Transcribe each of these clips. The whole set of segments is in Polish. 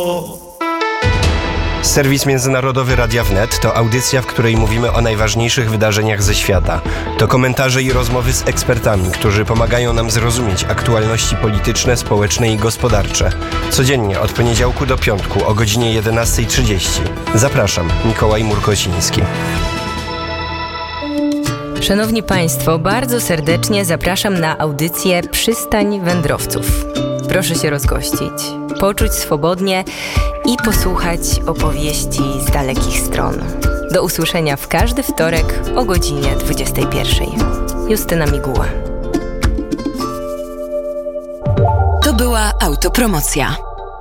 Serwis międzynarodowy Radia Wnet to audycja, w której mówimy o najważniejszych wydarzeniach ze świata. To komentarze i rozmowy z ekspertami, którzy pomagają nam zrozumieć aktualności polityczne, społeczne i gospodarcze. Codziennie od poniedziałku do piątku o godzinie 11:30. Zapraszam, Mikołaj Murkociński. Szanowni Państwo, bardzo serdecznie zapraszam na audycję Przystań Wędrowców. Proszę się rozgościć, poczuć swobodnie i posłuchać opowieści z dalekich stron. Do usłyszenia w każdy wtorek o godzinie 21:00. Justyna Miguła. To była autopromocja.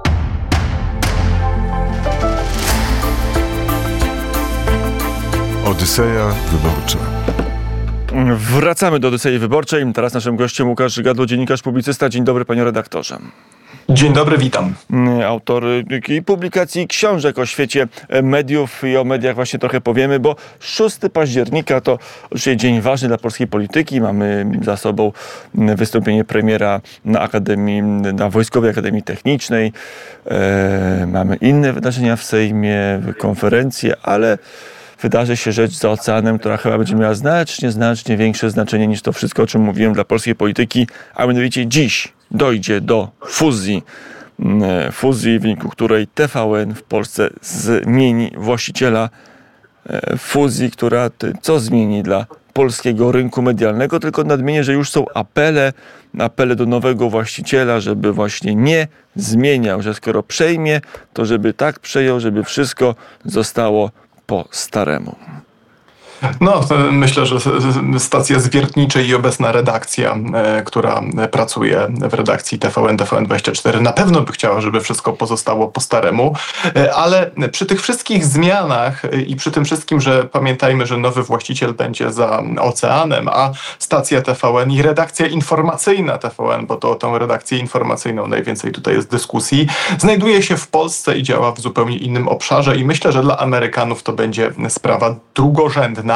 Odyseja Wyborcza. Wracamy do Odysei Wyborczej. Teraz naszym gościem Łukasz Gadło, dziennikarz, publicysta. Dzień dobry, panie redaktorze. Dzień dobry, witam. Autor publikacji książek o świecie mediów i o mediach właśnie trochę powiemy, bo 6 października to oczywiście dzień ważny dla polskiej polityki. Mamy za sobą wystąpienie premiera na Wojskowej Akademii Technicznej. Mamy inne wydarzenia w Sejmie, konferencje, ale wydarzy się rzecz za oceanem, która chyba będzie miała znacznie większe znaczenie niż to wszystko, o czym mówiłem dla polskiej polityki, a mianowicie dziś dojdzie do fuzji, w wyniku której TVN w Polsce zmieni właściciela. Fuzji, która co zmieni dla polskiego rynku medialnego, tylko nadmienię, że już są apele do nowego właściciela, żeby właśnie nie zmieniał, że skoro przejmie, to żeby tak przejął, żeby wszystko zostało po staremu. No, myślę, że stacja zwiertniczej i obecna redakcja, która pracuje w redakcji TVN24 na pewno by chciała, żeby wszystko pozostało po staremu, ale przy tych wszystkich zmianach i przy tym wszystkim, że pamiętajmy, że nowy właściciel będzie za oceanem, a stacja TVN i redakcja informacyjna TVN, bo to o tę redakcję informacyjną najwięcej tutaj jest dyskusji, znajduje się w Polsce i działa w zupełnie innym obszarze i myślę, że dla Amerykanów to będzie sprawa drugorzędna.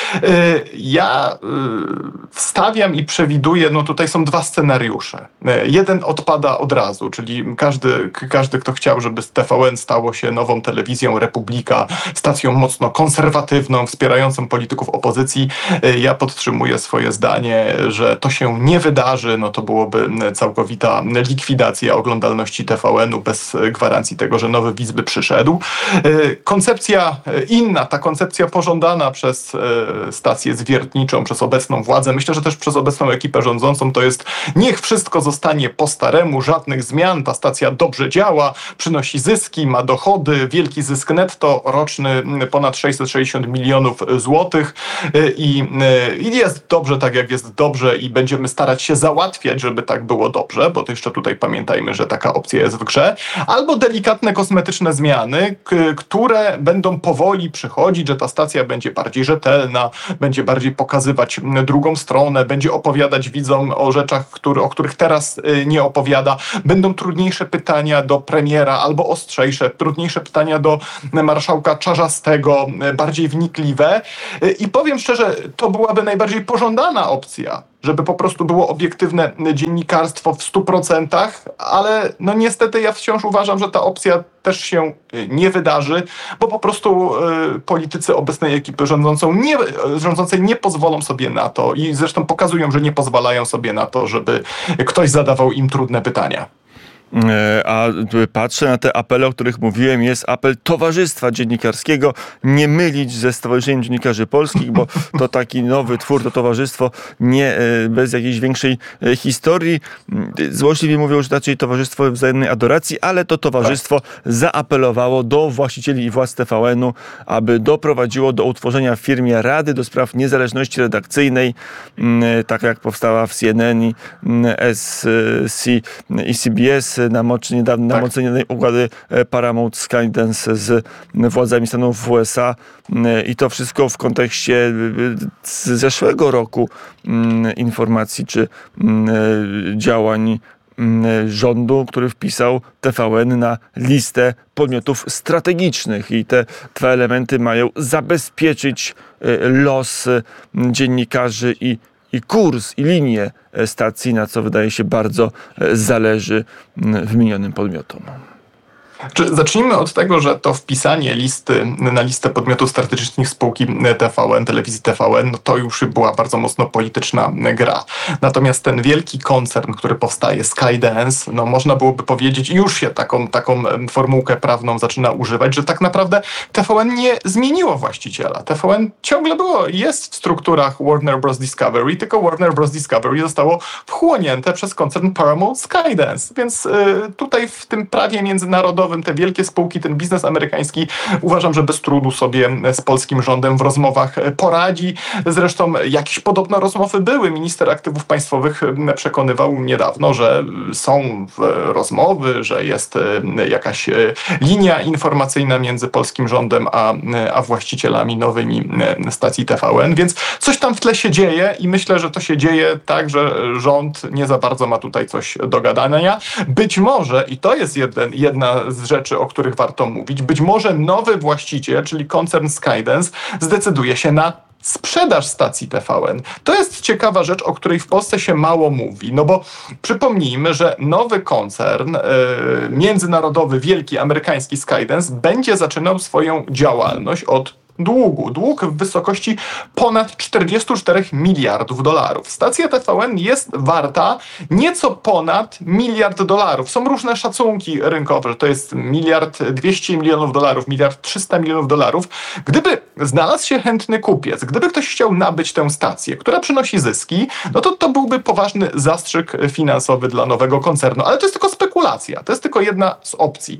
Ja wstawiam i przewiduję, no tutaj są dwa scenariusze. Jeden odpada od razu, czyli każdy, kto chciał, żeby TVN stało się nową telewizją Republika, stacją mocno konserwatywną, wspierającą polityków opozycji. Ja podtrzymuję swoje zdanie, że to się nie wydarzy, no to byłoby całkowita likwidacja oglądalności TVN-u bez gwarancji tego, że nowy widz by przyszedł. Koncepcja inna, ta koncepcja pożądana przez stację zwiertniczą, przez obecną władzę, myślę, że też przez obecną ekipę rządzącą, to jest niech wszystko zostanie po staremu, żadnych zmian, ta stacja dobrze działa, przynosi zyski, ma dochody, wielki zysk netto roczny ponad 660 milionów złotych i jest dobrze tak, jak jest dobrze i będziemy starać się załatwiać, żeby tak było dobrze, bo to jeszcze tutaj pamiętajmy, że taka opcja jest w grze, albo delikatne kosmetyczne zmiany, które będą powoli przychodzić, że ta stacja będzie bardziej rzetelna, będzie bardziej pokazywać drugą stronę, będzie opowiadać widzom o rzeczach, o których teraz nie opowiada. Będą trudniejsze pytania do premiera albo ostrzejsze, trudniejsze pytania do marszałka Czarzastego, bardziej wnikliwe. I powiem szczerze, to byłaby najbardziej pożądana opcja, żeby po prostu było obiektywne dziennikarstwo w 100%, ale no niestety ja wciąż uważam, że ta opcja też się nie wydarzy, bo po prostu politycy obecnej ekipy rządzącej nie pozwolą sobie na to i zresztą pokazują, że nie pozwalają sobie na to, żeby ktoś zadawał im trudne pytania. A patrzę na te apele, o których mówiłem. Jest apel Towarzystwa Dziennikarskiego, nie mylić ze Stowarzyszeniem Dziennikarzy Polskich, bo to taki nowy twór, to towarzystwo nie bez jakiejś większej historii. Złośliwie mówią, że raczej towarzystwo wzajemnej adoracji, ale to towarzystwo zaapelowało do właścicieli i władz TVN-u, aby doprowadziło do utworzenia w firmie Rady do Spraw Niezależności Redakcyjnej, tak jak powstała w CNN i CBS, na mocy niedawnej układy Paramount Skydance z władzami Stanów w USA i to wszystko w kontekście z zeszłego roku informacji czy działań rządu, który wpisał TVN na listę podmiotów strategicznych i te dwa elementy mają zabezpieczyć los dziennikarzy i kurs, i linię stacji, na co wydaje się bardzo zależy wymienionym podmiotom. Zacznijmy od tego, że to wpisanie na listę podmiotów strategicznych spółki TVN, telewizji TVN, no to już była bardzo mocno polityczna gra. Natomiast ten wielki koncern, który powstaje, Skydance, no można byłoby powiedzieć, już się taką formułkę prawną zaczyna używać, że tak naprawdę TVN nie zmieniło właściciela. TVN ciągle jest w strukturach Warner Bros. Discovery, tylko Warner Bros. Discovery zostało wchłonięte przez koncern Paramount Skydance. Więc tutaj w tym prawie międzynarodowym te wielkie spółki, ten biznes amerykański uważam, że bez trudu sobie z polskim rządem w rozmowach poradzi. Zresztą jakieś podobno rozmowy były. Minister aktywów państwowych przekonywał niedawno, że są rozmowy, że jest jakaś linia informacyjna między polskim rządem a właścicielami nowymi stacji TVN, więc coś tam w tle się dzieje i myślę, że to się dzieje tak, że rząd nie za bardzo ma tutaj coś do gadania. Być może, i to jest jedna z rzeczy, o których warto mówić, być może nowy właściciel, czyli koncern Skydance, zdecyduje się na sprzedaż stacji TVN. To jest ciekawa rzecz, o której w Polsce się mało mówi, no bo przypomnijmy, że nowy koncern międzynarodowy, wielki, amerykański Skydance będzie zaczynał swoją działalność od długu. Dług w wysokości ponad 44 miliardów dolarów. Stacja TVN jest warta nieco ponad miliard dolarów. Są różne szacunki rynkowe, że to jest $1,200 milionów, $1,300 milionów. Gdyby znalazł się chętny kupiec, gdyby ktoś chciał nabyć tę stację, która przynosi zyski, no to byłby poważny zastrzyk finansowy dla nowego koncernu. Ale to jest tylko spekulacja. To jest tylko jedna z opcji.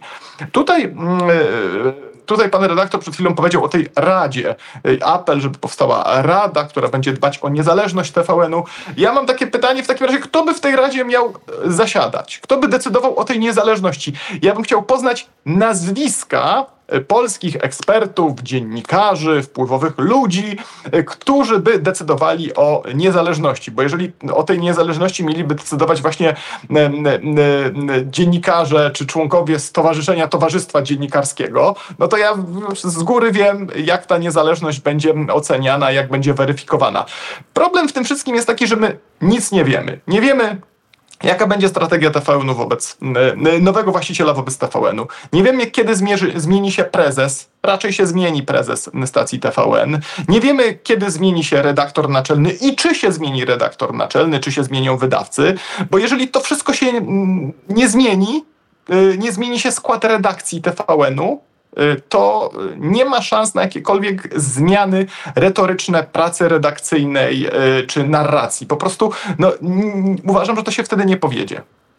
Tutaj pan redaktor przed chwilą powiedział o tej radzie. Apel, żeby powstała rada, która będzie dbać o niezależność TVN-u. Ja mam takie pytanie w takim razie, kto by w tej radzie miał zasiadać? Kto by decydował o tej niezależności? Ja bym chciał poznać nazwiska polskich ekspertów, dziennikarzy, wpływowych ludzi, którzy by decydowali o niezależności. Bo jeżeli o tej niezależności mieliby decydować właśnie dziennikarze czy członkowie Towarzystwa Dziennikarskiego, no to ja z góry wiem, jak ta niezależność będzie oceniana, jak będzie weryfikowana. Problem w tym wszystkim jest taki, że my nic nie wiemy. Nie wiemy, jaka będzie strategia TVN-u wobec nowego właściciela wobec TVN-u. Nie wiemy, kiedy zmieni się prezes. Raczej się zmieni prezes stacji TVN. Nie wiemy, kiedy zmieni się redaktor naczelny i czy się zmieni redaktor naczelny, czy się zmienią wydawcy. Bo jeżeli to wszystko się nie zmieni się skład redakcji TVN-u, to nie ma szans na jakiekolwiek zmiany retoryczne, pracy redakcyjnej czy narracji. Po prostu uważam, że to się wtedy nie powiedzie.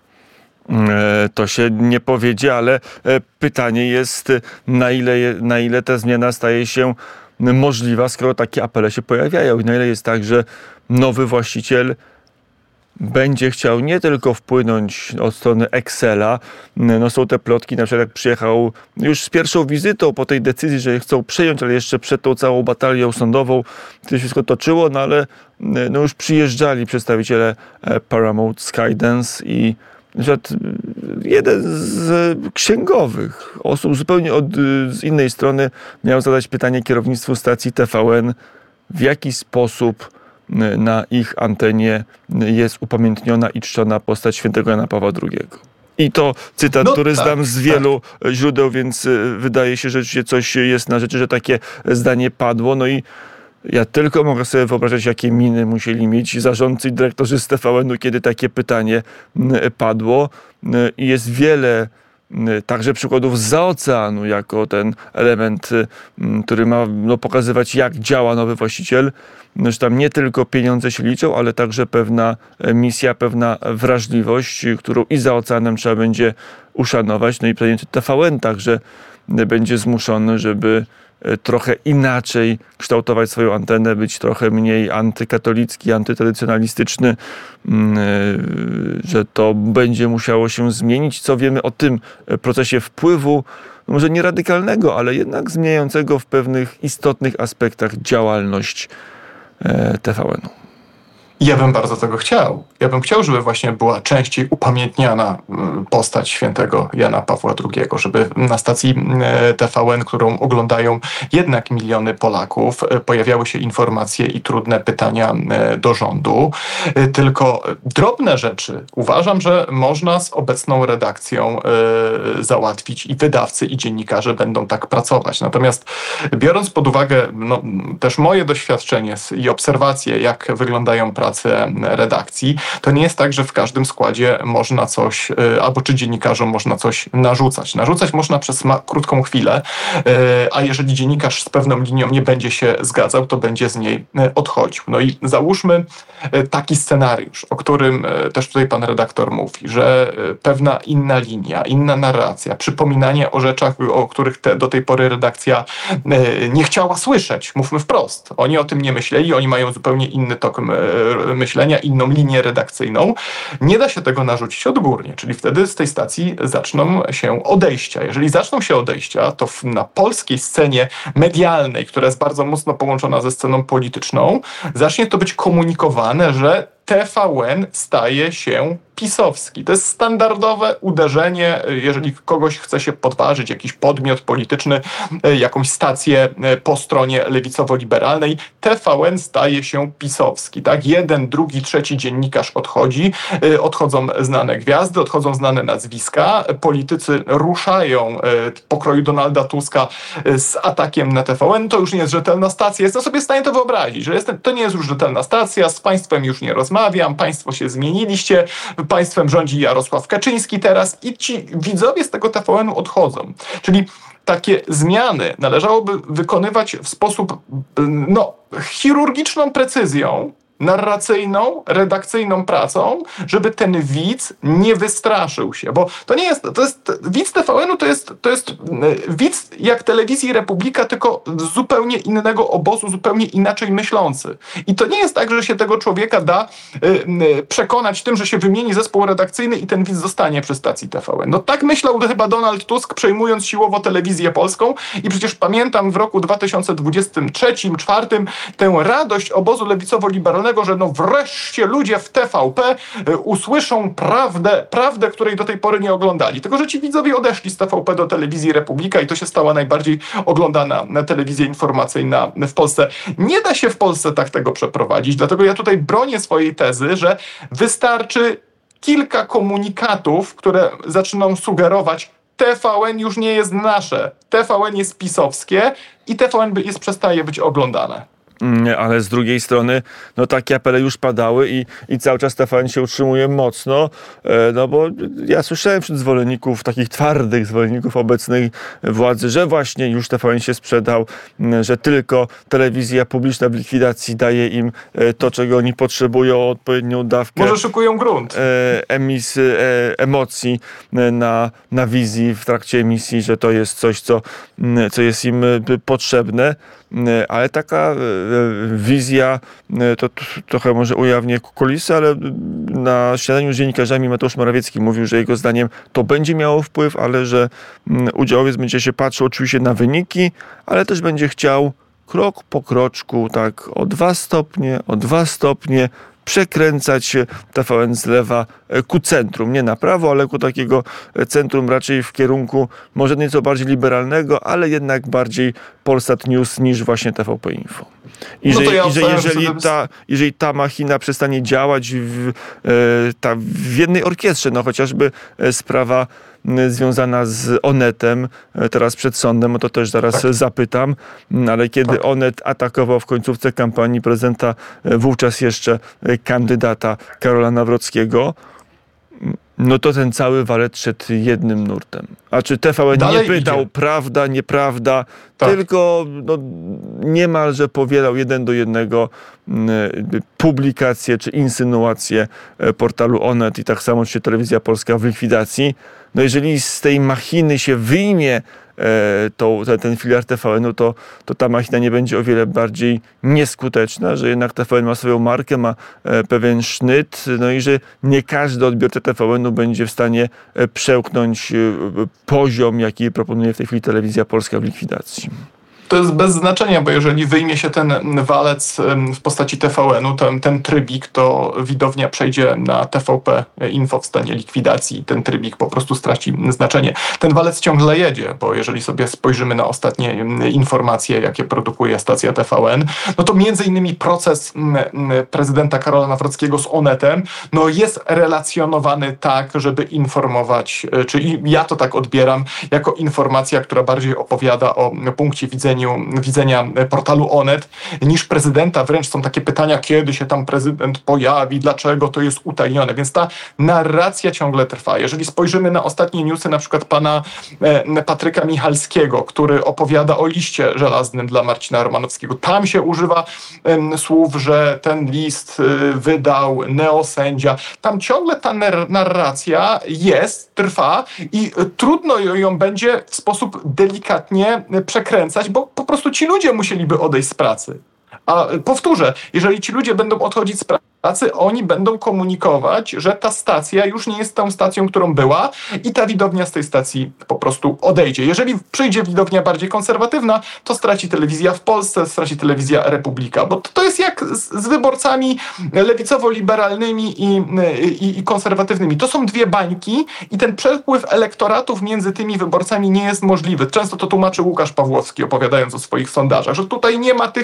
To się nie powiedzie, ale pytanie jest, na ile ta zmiana staje się możliwa, skoro takie apele się pojawiają i na ile jest tak, że nowy właściciel będzie chciał nie tylko wpłynąć od strony Excela. No są te plotki, na przykład jak przyjechał już z pierwszą wizytą po tej decyzji, że je chcą przejąć, ale jeszcze przed tą całą batalią sądową to się wszystko toczyło, no ale już przyjeżdżali przedstawiciele Paramount Skydance i na przykład jeden z księgowych osób zupełnie z innej strony miał zadać pytanie kierownictwu stacji TVN, w jaki sposób na ich antenie jest upamiętniona i czczona postać świętego Jana Pawła II. I to cytat, który znam z wielu źródeł, więc wydaje się, że rzeczywiście coś jest na rzeczy, że takie zdanie padło. No i ja tylko mogę sobie wyobrażać, jakie miny musieli mieć zarządcy i dyrektorzy z TVN-u, kiedy takie pytanie padło. I jest wiele także przykładów zza oceanu, jako ten element, który ma pokazywać, jak działa nowy właściciel, że tam nie tylko pieniądze się liczą, ale także pewna misja, pewna wrażliwość, którą i za oceanem trzeba będzie uszanować. No i pewnie TVN także będzie zmuszony, żeby trochę inaczej kształtować swoją antenę, być trochę mniej antykatolicki, antytradycjonalistyczny, że to będzie musiało się zmienić. Co wiemy o tym procesie wpływu, może nie radykalnego, ale jednak zmieniającego w pewnych istotnych aspektach działalność TVN-u? Ja bym bardzo tego chciał. Ja bym chciał, żeby właśnie była częściej upamiętniana postać świętego Jana Pawła II, żeby na stacji TVN, którą oglądają jednak miliony Polaków, pojawiały się informacje i trudne pytania do rządu. Tylko drobne rzeczy uważam, że można z obecną redakcją załatwić i wydawcy, i dziennikarze będą tak pracować. Natomiast biorąc pod uwagę też moje doświadczenie i obserwacje, jak wyglądają prace redakcji, to nie jest tak, że w każdym składzie można coś, albo czy dziennikarzom można coś narzucać. Narzucać można przez krótką chwilę, a jeżeli dziennikarz z pewną linią nie będzie się zgadzał, to będzie z niej odchodził. No i załóżmy taki scenariusz, o którym też tutaj pan redaktor mówi, że pewna inna linia, inna narracja, przypominanie o rzeczach, o których do tej pory redakcja nie chciała słyszeć. Mówmy wprost. Oni o tym nie myśleli, oni mają zupełnie inny tok myślenia, inną linię redakcyjną. Nie da się tego narzucić odgórnie, czyli wtedy z tej stacji zaczną się odejścia. Jeżeli zaczną się odejścia, to na polskiej scenie medialnej, która jest bardzo mocno połączona ze sceną polityczną, zacznie to być komunikowane, że TVN staje się pisowski. To jest standardowe uderzenie, jeżeli kogoś chce się podważyć, jakiś podmiot polityczny, jakąś stację po stronie lewicowo-liberalnej. TVN staje się pisowski. Tak? Jeden, drugi, trzeci dziennikarz odchodzi. Odchodzą znane gwiazdy, odchodzą znane nazwiska. Politycy ruszają pokroju Donalda Tuska z atakiem na TVN. To już nie jest rzetelna stacja. Jestem sobie w stanie to wyobrazić, że to nie jest już rzetelna stacja. Z państwem już nie rozmawiam. Państwo się zmieniliście. Państwem rządzi Jarosław Kaczyński teraz i ci widzowie z tego TVN-u odchodzą. Czyli takie zmiany należałoby wykonywać w sposób chirurgiczną precyzją, narracyjną, redakcyjną pracą, żeby ten widz nie wystraszył się, bo to nie jest, widz TVN-u to jest widz jak telewizji Republika, tylko z zupełnie innego obozu, zupełnie inaczej myślący. I to nie jest tak, że się tego człowieka da przekonać tym, że się wymieni zespół redakcyjny i ten widz zostanie przy stacji TVN. No tak myślał chyba Donald Tusk, przejmując siłowo telewizję polską i przecież pamiętam w roku 2023-2024 tę radość obozu lewicowo-liberalnego, że wreszcie ludzie w TVP usłyszą prawdę, której do tej pory nie oglądali. Tylko, że ci widzowie odeszli z TVP do telewizji Republika i to się stała najbardziej oglądana telewizja informacyjna w Polsce. Nie da się w Polsce tak tego przeprowadzić, dlatego ja tutaj bronię swojej tezy, że wystarczy kilka komunikatów, które zaczynają sugerować, TVN już nie jest nasze, TVN jest pisowskie i TVN przestaje być oglądane. Ale z drugiej strony, takie apele już padały i cały czas TVN się utrzymuje mocno, bo ja słyszałem wśród zwolenników, takich twardych zwolenników obecnej władzy, że właśnie już TVN się sprzedał, że tylko telewizja publiczna w likwidacji daje im to, czego oni potrzebują, odpowiednią dawkę. Może szykują grunt. Emocji na wizji w trakcie emisji, że to jest coś, co jest im potrzebne. Ale taka wizja, to trochę może ujawnię kulisy, ale na śniadaniu z dziennikarzami Mateusz Morawiecki mówił, że jego zdaniem to będzie miało wpływ, ale że udziałowiec będzie się patrzył oczywiście na wyniki, ale też będzie chciał krok po kroczku, tak o 2 stopnie przekręcać TVN z lewa ku centrum. Nie na prawo, ale ku takiego centrum raczej w kierunku może nieco bardziej liberalnego, ale jednak bardziej Polsat News niż właśnie TVP Info. Jeżeli ta machina przestanie działać w jednej orkiestrze, chociażby sprawa związana z Onetem, teraz przed sądem, to też zaraz zapytam, ale kiedy Onet atakował w końcówce kampanii prezydenta, wówczas jeszcze kandydata Karola Nawrockiego, to ten cały walet szedł jednym nurtem. A czy TVN nie pytał, idzie. Prawda, nieprawda, tylko niemalże powielał 1:1 publikacje czy insynuacje portalu Onet i tak samo czy Telewizja Polska w likwidacji. Jeżeli z tej machiny się wyjmie ten filar TVN-u, to ta machina nie będzie o wiele bardziej nieskuteczna, że jednak TVN ma swoją markę, ma pewien sznyt, i że nie każdy odbiorca TVN-u będzie w stanie przełknąć poziom, jaki proponuje w tej chwili Telewizja Polska w likwidacji. To jest bez znaczenia, bo jeżeli wyjmie się ten walec w postaci TVN-u, ten trybik, to widownia przejdzie na TVP Info w stanie likwidacji. Ten trybik po prostu straci znaczenie. Ten walec ciągle jedzie, bo jeżeli sobie spojrzymy na ostatnie informacje, jakie produkuje stacja TVN, no to między innymi proces prezydenta Karola Nawrockiego z Onetem jest relacjonowany tak, żeby informować, czy ja to tak odbieram, jako informacja, która bardziej opowiada o punkcie widzenia portalu Onet niż prezydenta. Wręcz są takie pytania, kiedy się tam prezydent pojawi, dlaczego to jest utajnione. Więc ta narracja ciągle trwa. Jeżeli spojrzymy na ostatnie newsy, na przykład pana Patryka Michalskiego, który opowiada o liście żelaznym dla Marcina Romanowskiego, tam się używa słów, że ten list wydał neosędzia. Tam ciągle ta narracja trwa i trudno ją będzie w sposób delikatnie przekręcać, bo po prostu ci ludzie musieliby odejść z pracy. A powtórzę, jeżeli ci ludzie będą odchodzić z pracy, oni będą komunikować, że ta stacja już nie jest tą stacją, którą była i ta widownia z tej stacji po prostu odejdzie. Jeżeli przyjdzie widownia bardziej konserwatywna, to straci Telewizja w Polsce, straci Telewizja Republika, bo to jest jak z wyborcami lewicowo-liberalnymi i konserwatywnymi. To są dwie bańki i ten przepływ elektoratów między tymi wyborcami nie jest możliwy. Często to tłumaczy Łukasz Pawłowski, opowiadając o swoich sondażach, że tutaj nie ma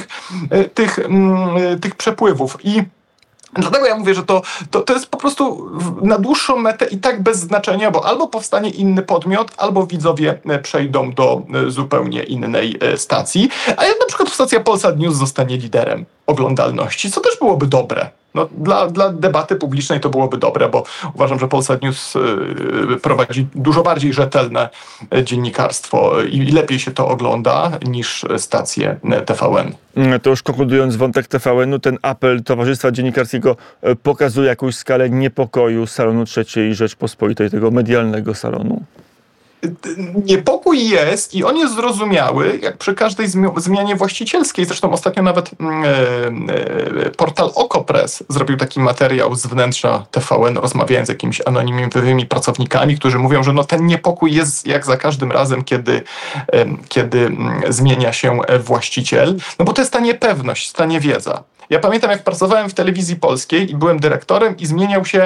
tych przepływów i dlatego ja mówię, że to jest po prostu na dłuższą metę i tak bez znaczenia, bo albo powstanie inny podmiot, albo widzowie przejdą do zupełnie innej stacji. A jak na przykład stacja Polsat News zostanie liderem oglądalności, co też byłoby dobre. Dla debaty publicznej to byłoby dobre, bo uważam, że Polsat News prowadzi dużo bardziej rzetelne dziennikarstwo i lepiej się to ogląda niż stacje TVN. To już konkludując wątek TVN-u, ten apel Towarzystwa Dziennikarskiego pokazuje jakąś skalę niepokoju salonu III Rzeczpospolitej, tego medialnego salonu. Niepokój jest i on jest zrozumiały, jak przy każdej zmianie właścicielskiej. Zresztą ostatnio nawet portal Okopres zrobił taki materiał z wnętrza TVN, rozmawiając z jakimiś anonimowymi pracownikami, którzy mówią, że ten niepokój jest jak za każdym razem, kiedy zmienia się właściciel. Bo to jest ta niepewność, ta niewiedza. Ja pamiętam, jak pracowałem w Telewizji Polskiej i byłem dyrektorem i zmieniał się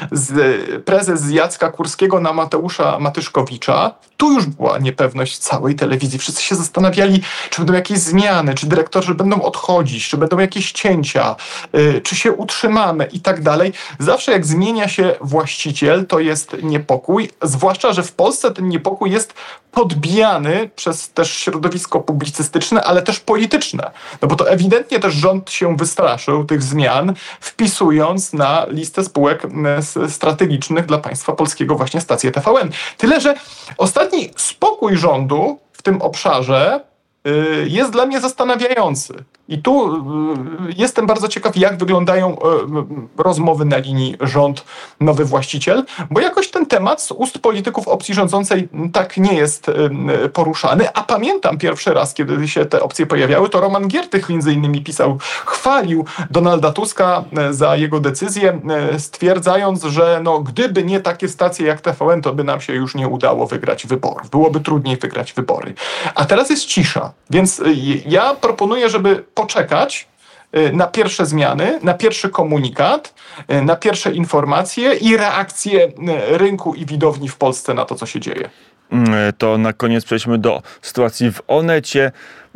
prezes z Jacka Kurskiego na Mateusza Matyszkowicza. Tu już była niepewność całej telewizji. Wszyscy się zastanawiali, czy będą jakieś zmiany, czy dyrektorzy będą odchodzić, czy będą jakieś cięcia, czy się utrzymamy i tak dalej. Zawsze jak zmienia się właściciel, to jest niepokój, zwłaszcza, że w Polsce ten niepokój jest podbijany przez też środowisko publicystyczne, ale też polityczne. Bo to ewidentnie też rząd się wystraszył tych zmian, wpisując na listę spółek strategicznych dla państwa polskiego właśnie stację TVN. Tyle, że ostatni spokój rządu w tym obszarze jest dla mnie zastanawiający. I tu jestem bardzo ciekaw, jak wyglądają rozmowy na linii rząd-nowy właściciel, bo jakoś ten temat z ust polityków opcji rządzącej tak nie jest poruszany. A pamiętam pierwszy raz, kiedy się te opcje pojawiały, to Roman Giertych między innymi chwalił Donalda Tuska za jego decyzję, stwierdzając, że gdyby nie takie stacje jak TVN, to by nam się już nie udało wygrać wyborów. Byłoby trudniej wygrać wybory. A teraz jest cisza, więc ja proponuję, żeby poczekać na pierwsze zmiany, na pierwszy komunikat, na pierwsze informacje i reakcje rynku i widowni w Polsce na to, co się dzieje. To na koniec przejdźmy do sytuacji w Onecie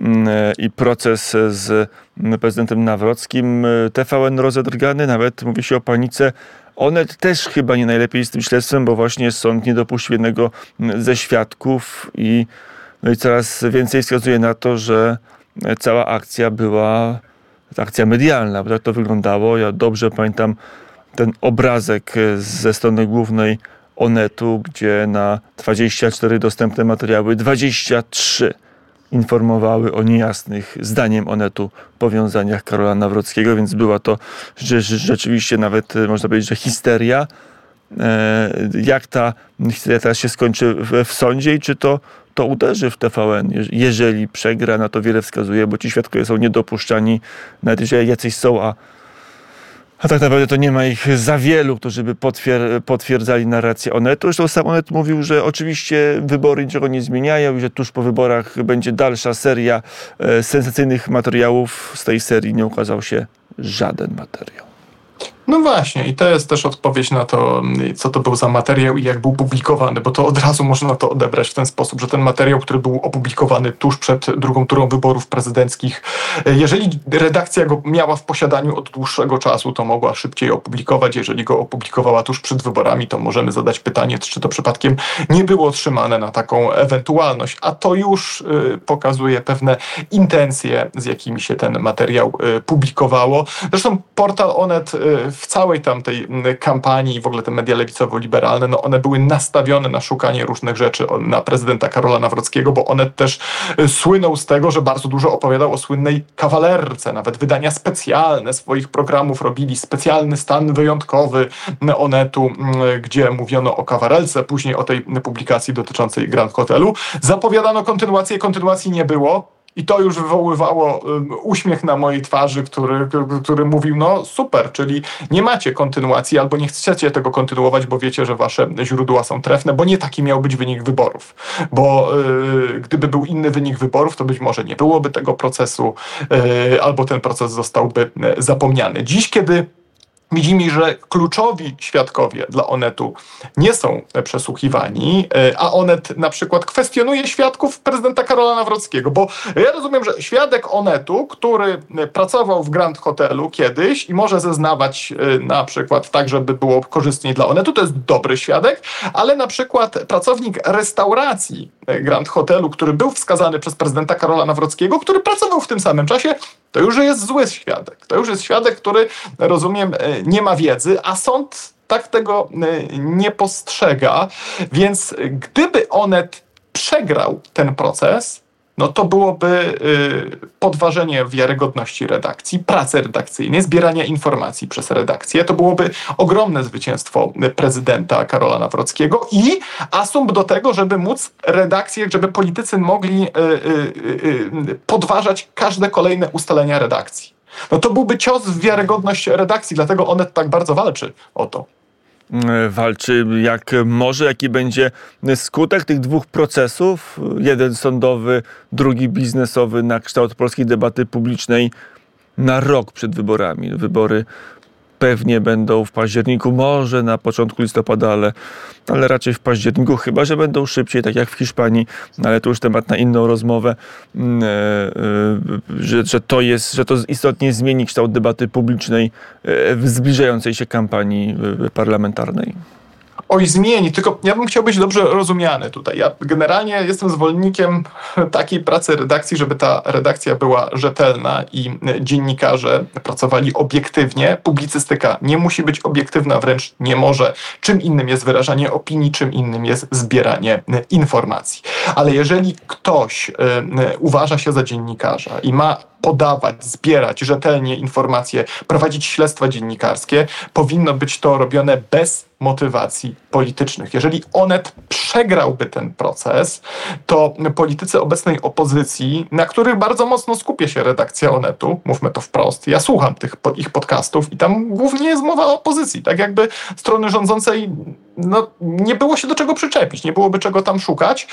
i proces z prezydentem Nawrockim. TVN rozedrgany, nawet mówi się o panice. Onet też chyba nie najlepiej z tym śledztwem, bo właśnie sąd nie dopuścił jednego ze świadków i coraz więcej wskazuje na to, że cała akcja była akcja medialna, bo tak to wyglądało. Ja dobrze pamiętam ten obrazek ze strony głównej Onetu, gdzie na 24 dostępne materiały 23 informowały o niejasnych, zdaniem Onetu, powiązaniach Karola Nawrockiego, więc była to rzeczywiście nawet, można powiedzieć, że histeria. Jak ta histeria teraz się skończy w sądzie i czy to uderzy w TVN, jeżeli przegra, na to wiele wskazuje, bo ci świadkowie są niedopuszczani, nawet jeżeli jacyś są, A tak naprawdę to nie ma ich za wielu, którzy by potwierdzali narrację Onetu. Zresztą sam Onet mówił, że oczywiście wybory niczego nie zmieniają i że tuż po wyborach będzie dalsza seria sensacyjnych materiałów. Z tej serii nie ukazał się żaden materiał. No właśnie, i to jest też odpowiedź na to, co to był za materiał i jak był publikowany, bo to od razu można to odebrać w ten sposób, że ten materiał, który był opublikowany tuż przed drugą turą wyborów prezydenckich, jeżeli redakcja go miała w posiadaniu od dłuższego czasu, to mogła szybciej opublikować. Jeżeli go opublikowała tuż przed wyborami, to możemy zadać pytanie, czy to przypadkiem nie było otrzymane na taką ewentualność, a to już pokazuje pewne intencje, z jakimi się ten materiał publikowało. Zresztą portal Onet w całej tamtej kampanii i w ogóle te media lewicowo-liberalne, no one były nastawione na szukanie różnych rzeczy na prezydenta Karola Nawrockiego, bo Onet też słynął z tego, że bardzo dużo opowiadał o słynnej kawalerce, nawet wydania specjalne swoich programów robili, specjalny stan wyjątkowy Onetu, gdzie mówiono o kawalerce, później o tej publikacji dotyczącej Grand Hotelu. Zapowiadano kontynuacji nie było. I to już wywoływało uśmiech na mojej twarzy, który mówił, no super, czyli nie macie kontynuacji albo nie chcecie tego kontynuować, bo wiecie, że wasze źródła są trefne, bo nie taki miał być wynik wyborów. Bo gdyby był inny wynik wyborów, to być może nie byłoby tego procesu, albo ten proces zostałby zapomniany. Dziś, kiedy widzimy, że kluczowi świadkowie dla Onetu nie są przesłuchiwani, a Onet na przykład kwestionuje świadków prezydenta Karola Nawrockiego, bo ja rozumiem, że świadek Onetu, który pracował w Grand Hotelu kiedyś i może zeznawać na przykład tak, żeby było korzystniej dla Onetu, to jest dobry świadek, ale na przykład pracownik restauracji Grand Hotelu, który był wskazany przez prezydenta Karola Nawrockiego, który pracował w tym samym czasie, to już jest zły świadek. To już jest świadek, który, rozumiem, nie ma wiedzy, a sąd tak tego nie postrzega. Więc gdyby Onet przegrał ten proces, no to byłoby podważenie wiarygodności redakcji, pracy redakcyjnej, zbierania informacji przez redakcję. To byłoby ogromne zwycięstwo prezydenta Karola Nawrockiego i asumpt do tego, żeby móc redakcję, żeby politycy mogli podważać każde kolejne ustalenia redakcji. No to byłby cios w wiarygodność redakcji, dlatego Onet tak bardzo walczy o to. Walczy jak może, jaki będzie skutek tych dwóch procesów, jeden sądowy, drugi biznesowy, na kształt polskiej debaty publicznej na rok przed wyborami. Wybory pewnie będą w październiku, może na początku listopada, ale raczej w październiku, chyba że będą szybciej, tak jak w Hiszpanii, ale to już temat na inną rozmowę, że to istotnie zmieni kształt debaty publicznej w zbliżającej się kampanii parlamentarnej. Oj, zmieni, tylko ja bym chciał być dobrze rozumiany tutaj. Ja generalnie jestem zwolennikiem takiej pracy redakcji, żeby ta redakcja była rzetelna i dziennikarze pracowali obiektywnie. Publicystyka nie musi być obiektywna, wręcz nie może. Czym innym jest wyrażanie opinii, czym innym jest zbieranie informacji. Ale jeżeli ktoś uważa się za dziennikarza i ma podawać, zbierać rzetelnie informacje, prowadzić śledztwa dziennikarskie, powinno być to robione bez motywacji politycznych. Jeżeli Onet przegrałby ten proces, to politycy obecnej opozycji, na których bardzo mocno skupia się redakcja Onetu, mówmy to wprost, ja słucham ich podcastów i tam głównie jest mowa o opozycji, tak jakby strony rządzącej nie było się do czego przyczepić, nie byłoby czego tam szukać,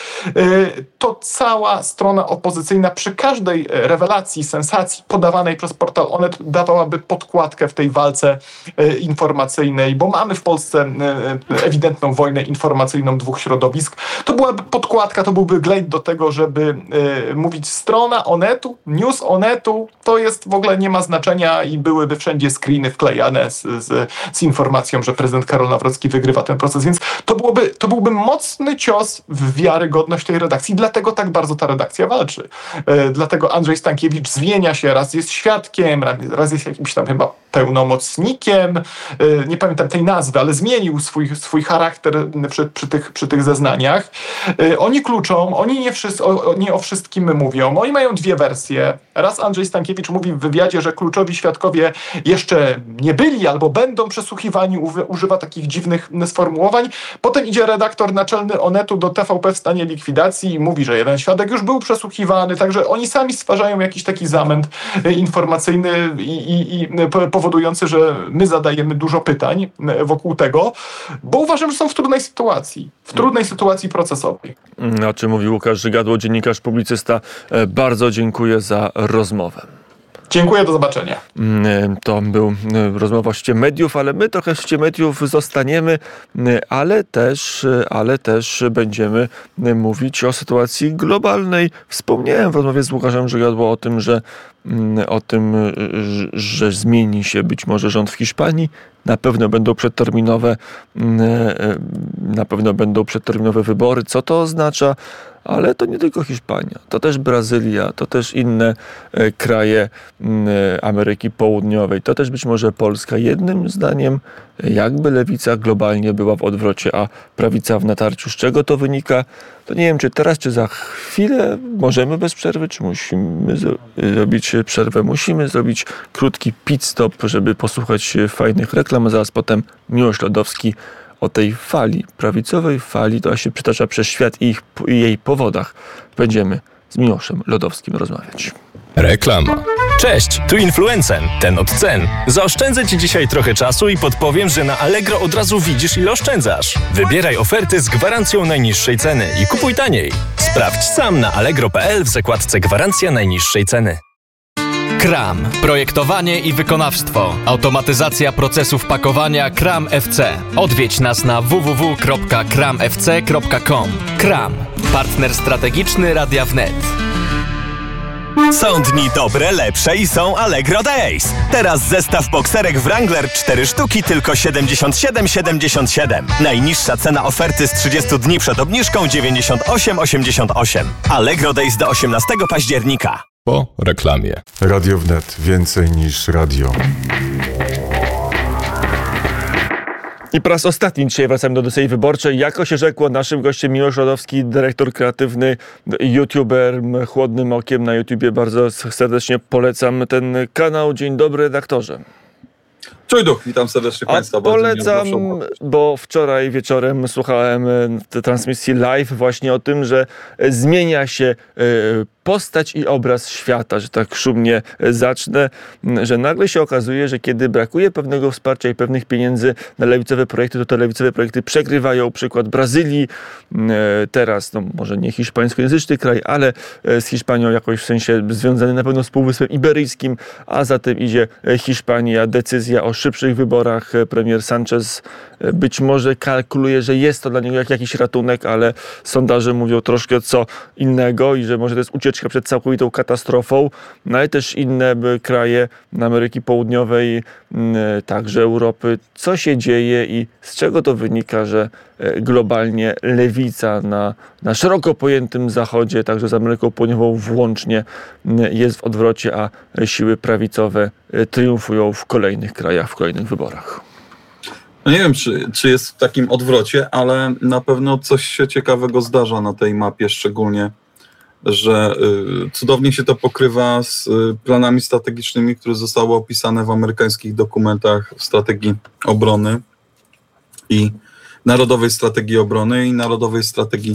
to cała strona opozycyjna przy każdej rewelacji, sensacji podawanej przez portal Onet dawałaby podkładkę w tej walce informacyjnej, bo mamy w Polsce ewidentną wojnę informacyjną dwóch środowisk. To byłaby podkładka, to byłby glejt do tego, żeby mówić strona Onetu, news Onetu, to jest w ogóle nie ma znaczenia i byłyby wszędzie screeny wklejane z informacją, że prezydent Karol Nawrocki wygrywa ten proces, więc to byłby mocny cios w wiarygodność tej redakcji, dlatego tak bardzo ta redakcja walczy. Dlatego Andrzej Stankiewicz zmienia się, raz jest świadkiem, raz jest jakimś tam chyba pełnomocnikiem, nie pamiętam tej nazwy, ale zmienił swój charakter przy tych zeznaniach. Oni kluczą, oni nie o wszystkim mówią, oni mają dwie wersje. Raz Andrzej Stankiewicz mówi w wywiadzie, że kluczowi świadkowie jeszcze nie byli albo będą przesłuchiwani, używa takich dziwnych sformułowań. Potem idzie redaktor naczelny Onetu do TVP w stanie likwidacji i mówi, że jeden świadek już był przesłuchiwany, także oni sami stwarzają jakiś taki zamęt informacyjny i powodujący, że my zadajemy dużo pytań wokół tego, bo uważam, że są w trudnej sytuacji procesowej. O czym mówił Łukasz Żygadło, dziennikarz, publicysta. Bardzo dziękuję za rozmowę. Dziękuję, do zobaczenia. To był rozmowa w świecie mediów, ale my trochę w świecie mediów zostaniemy, ale też będziemy mówić o sytuacji globalnej. Wspomniałem w rozmowie z Łukaszem Żygadło o tym, że zmieni się być może rząd w Hiszpanii. Na pewno będą przedterminowe wybory. Co to oznacza? Ale to nie tylko Hiszpania, to też Brazylia, to też inne kraje Ameryki Południowej, to też być może Polska. Jednym zdaniem, jakby lewica globalnie była w odwrocie, a prawica w natarciu. Z czego to wynika? To nie wiem, czy teraz, czy za chwilę możemy bez przerwy, czy musimy zrobić przerwę. Musimy zrobić krótki pit stop, żeby posłuchać fajnych reklam, a zaraz potem Miłosz Lodowski o tej fali, prawicowej fali, która się przytacza przez świat i jej powodach. Będziemy z Miłoszem Lodowskim rozmawiać. Reklama. Cześć, tu Influencen, ten od cen. Zaoszczędzę Ci dzisiaj trochę czasu i podpowiem, że na Allegro od razu widzisz, ile oszczędzasz. Wybieraj oferty z gwarancją najniższej ceny i kupuj taniej. Sprawdź sam na allegro.pl w zakładce Gwarancja najniższej ceny. KRAM. Projektowanie i wykonawstwo. Automatyzacja procesów pakowania KRAM FC. Odwiedź nas na www.kramfc.com. KRAM. Partner strategiczny Radia Wnet. Są dni dobre, lepsze i są Allegro Days. Teraz zestaw bokserek Wrangler 4 sztuki tylko 77,77. Najniższa cena oferty z 30 dni przed obniżką 98,88. Allegro Days do 18 października. Po reklamie. Radio Wnet. Więcej niż radio. I po raz ostatni dzisiaj wracamy do Odysei Wyborczej. Jako się rzekło, naszym gościem Miłosz Lodowski, dyrektor kreatywny, youtuber, chłodnym okiem na YouTubie. Bardzo serdecznie polecam ten kanał. Dzień dobry, redaktorze. Cześć, witam serdecznie Państwa. Polecam, bo wczoraj wieczorem słuchałem transmisji live właśnie o tym, że zmienia się postać i obraz świata, że tak szumnie zacznę, że nagle się okazuje, że kiedy brakuje pewnego wsparcia i pewnych pieniędzy na lewicowe projekty, to te lewicowe projekty przegrywają. Przykład Brazylii, teraz, no może nie hiszpańskojęzyczny kraj, ale z Hiszpanią jakoś w sensie związany na pewno z Półwyspem Iberyjskim, a za tym idzie Hiszpania. Decyzja o szybszych wyborach. Premier Sanchez być może kalkuluje, że jest to dla niego jakiś ratunek, ale sondaże mówią troszkę co innego i że może to jest ucieczka przed całkowitą katastrofą. No ale też inne kraje Ameryki Południowej, także Europy. Co się dzieje i z czego to wynika, że globalnie lewica na szeroko pojętym zachodzie, także z Ameryką Południową włącznie, jest w odwrocie, a siły prawicowe triumfują w kolejnych krajach, w kolejnych wyborach? No nie wiem, czy jest w takim odwrocie, ale na pewno coś się ciekawego zdarza na tej mapie, szczególnie, że cudownie się to pokrywa z planami strategicznymi, które zostały opisane w amerykańskich dokumentach strategii obrony i Narodowej Strategii Obrony i Narodowej Strategii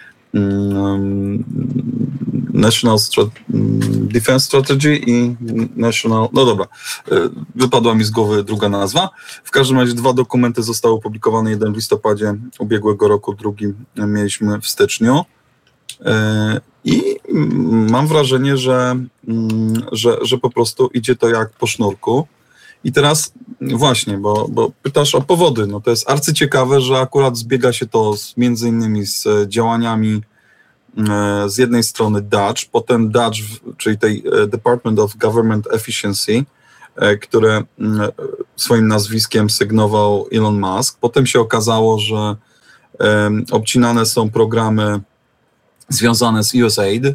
National Defense Strategy i National... No dobra, wypadła mi z głowy druga nazwa. W każdym razie 2 dokumenty zostały opublikowane, jeden w listopadzie ubiegłego roku, drugi mieliśmy w styczniu. I mam wrażenie, że po prostu idzie to jak po sznurku. I teraz właśnie, bo pytasz o powody, no to jest arcyciekawe, że akurat zbiega się to między innymi z działaniami z jednej strony Dutch, potem Dutch, czyli tej Department of Government Efficiency, które swoim nazwiskiem sygnował Elon Musk. Potem się okazało, że obcinane są programy związane z USAID.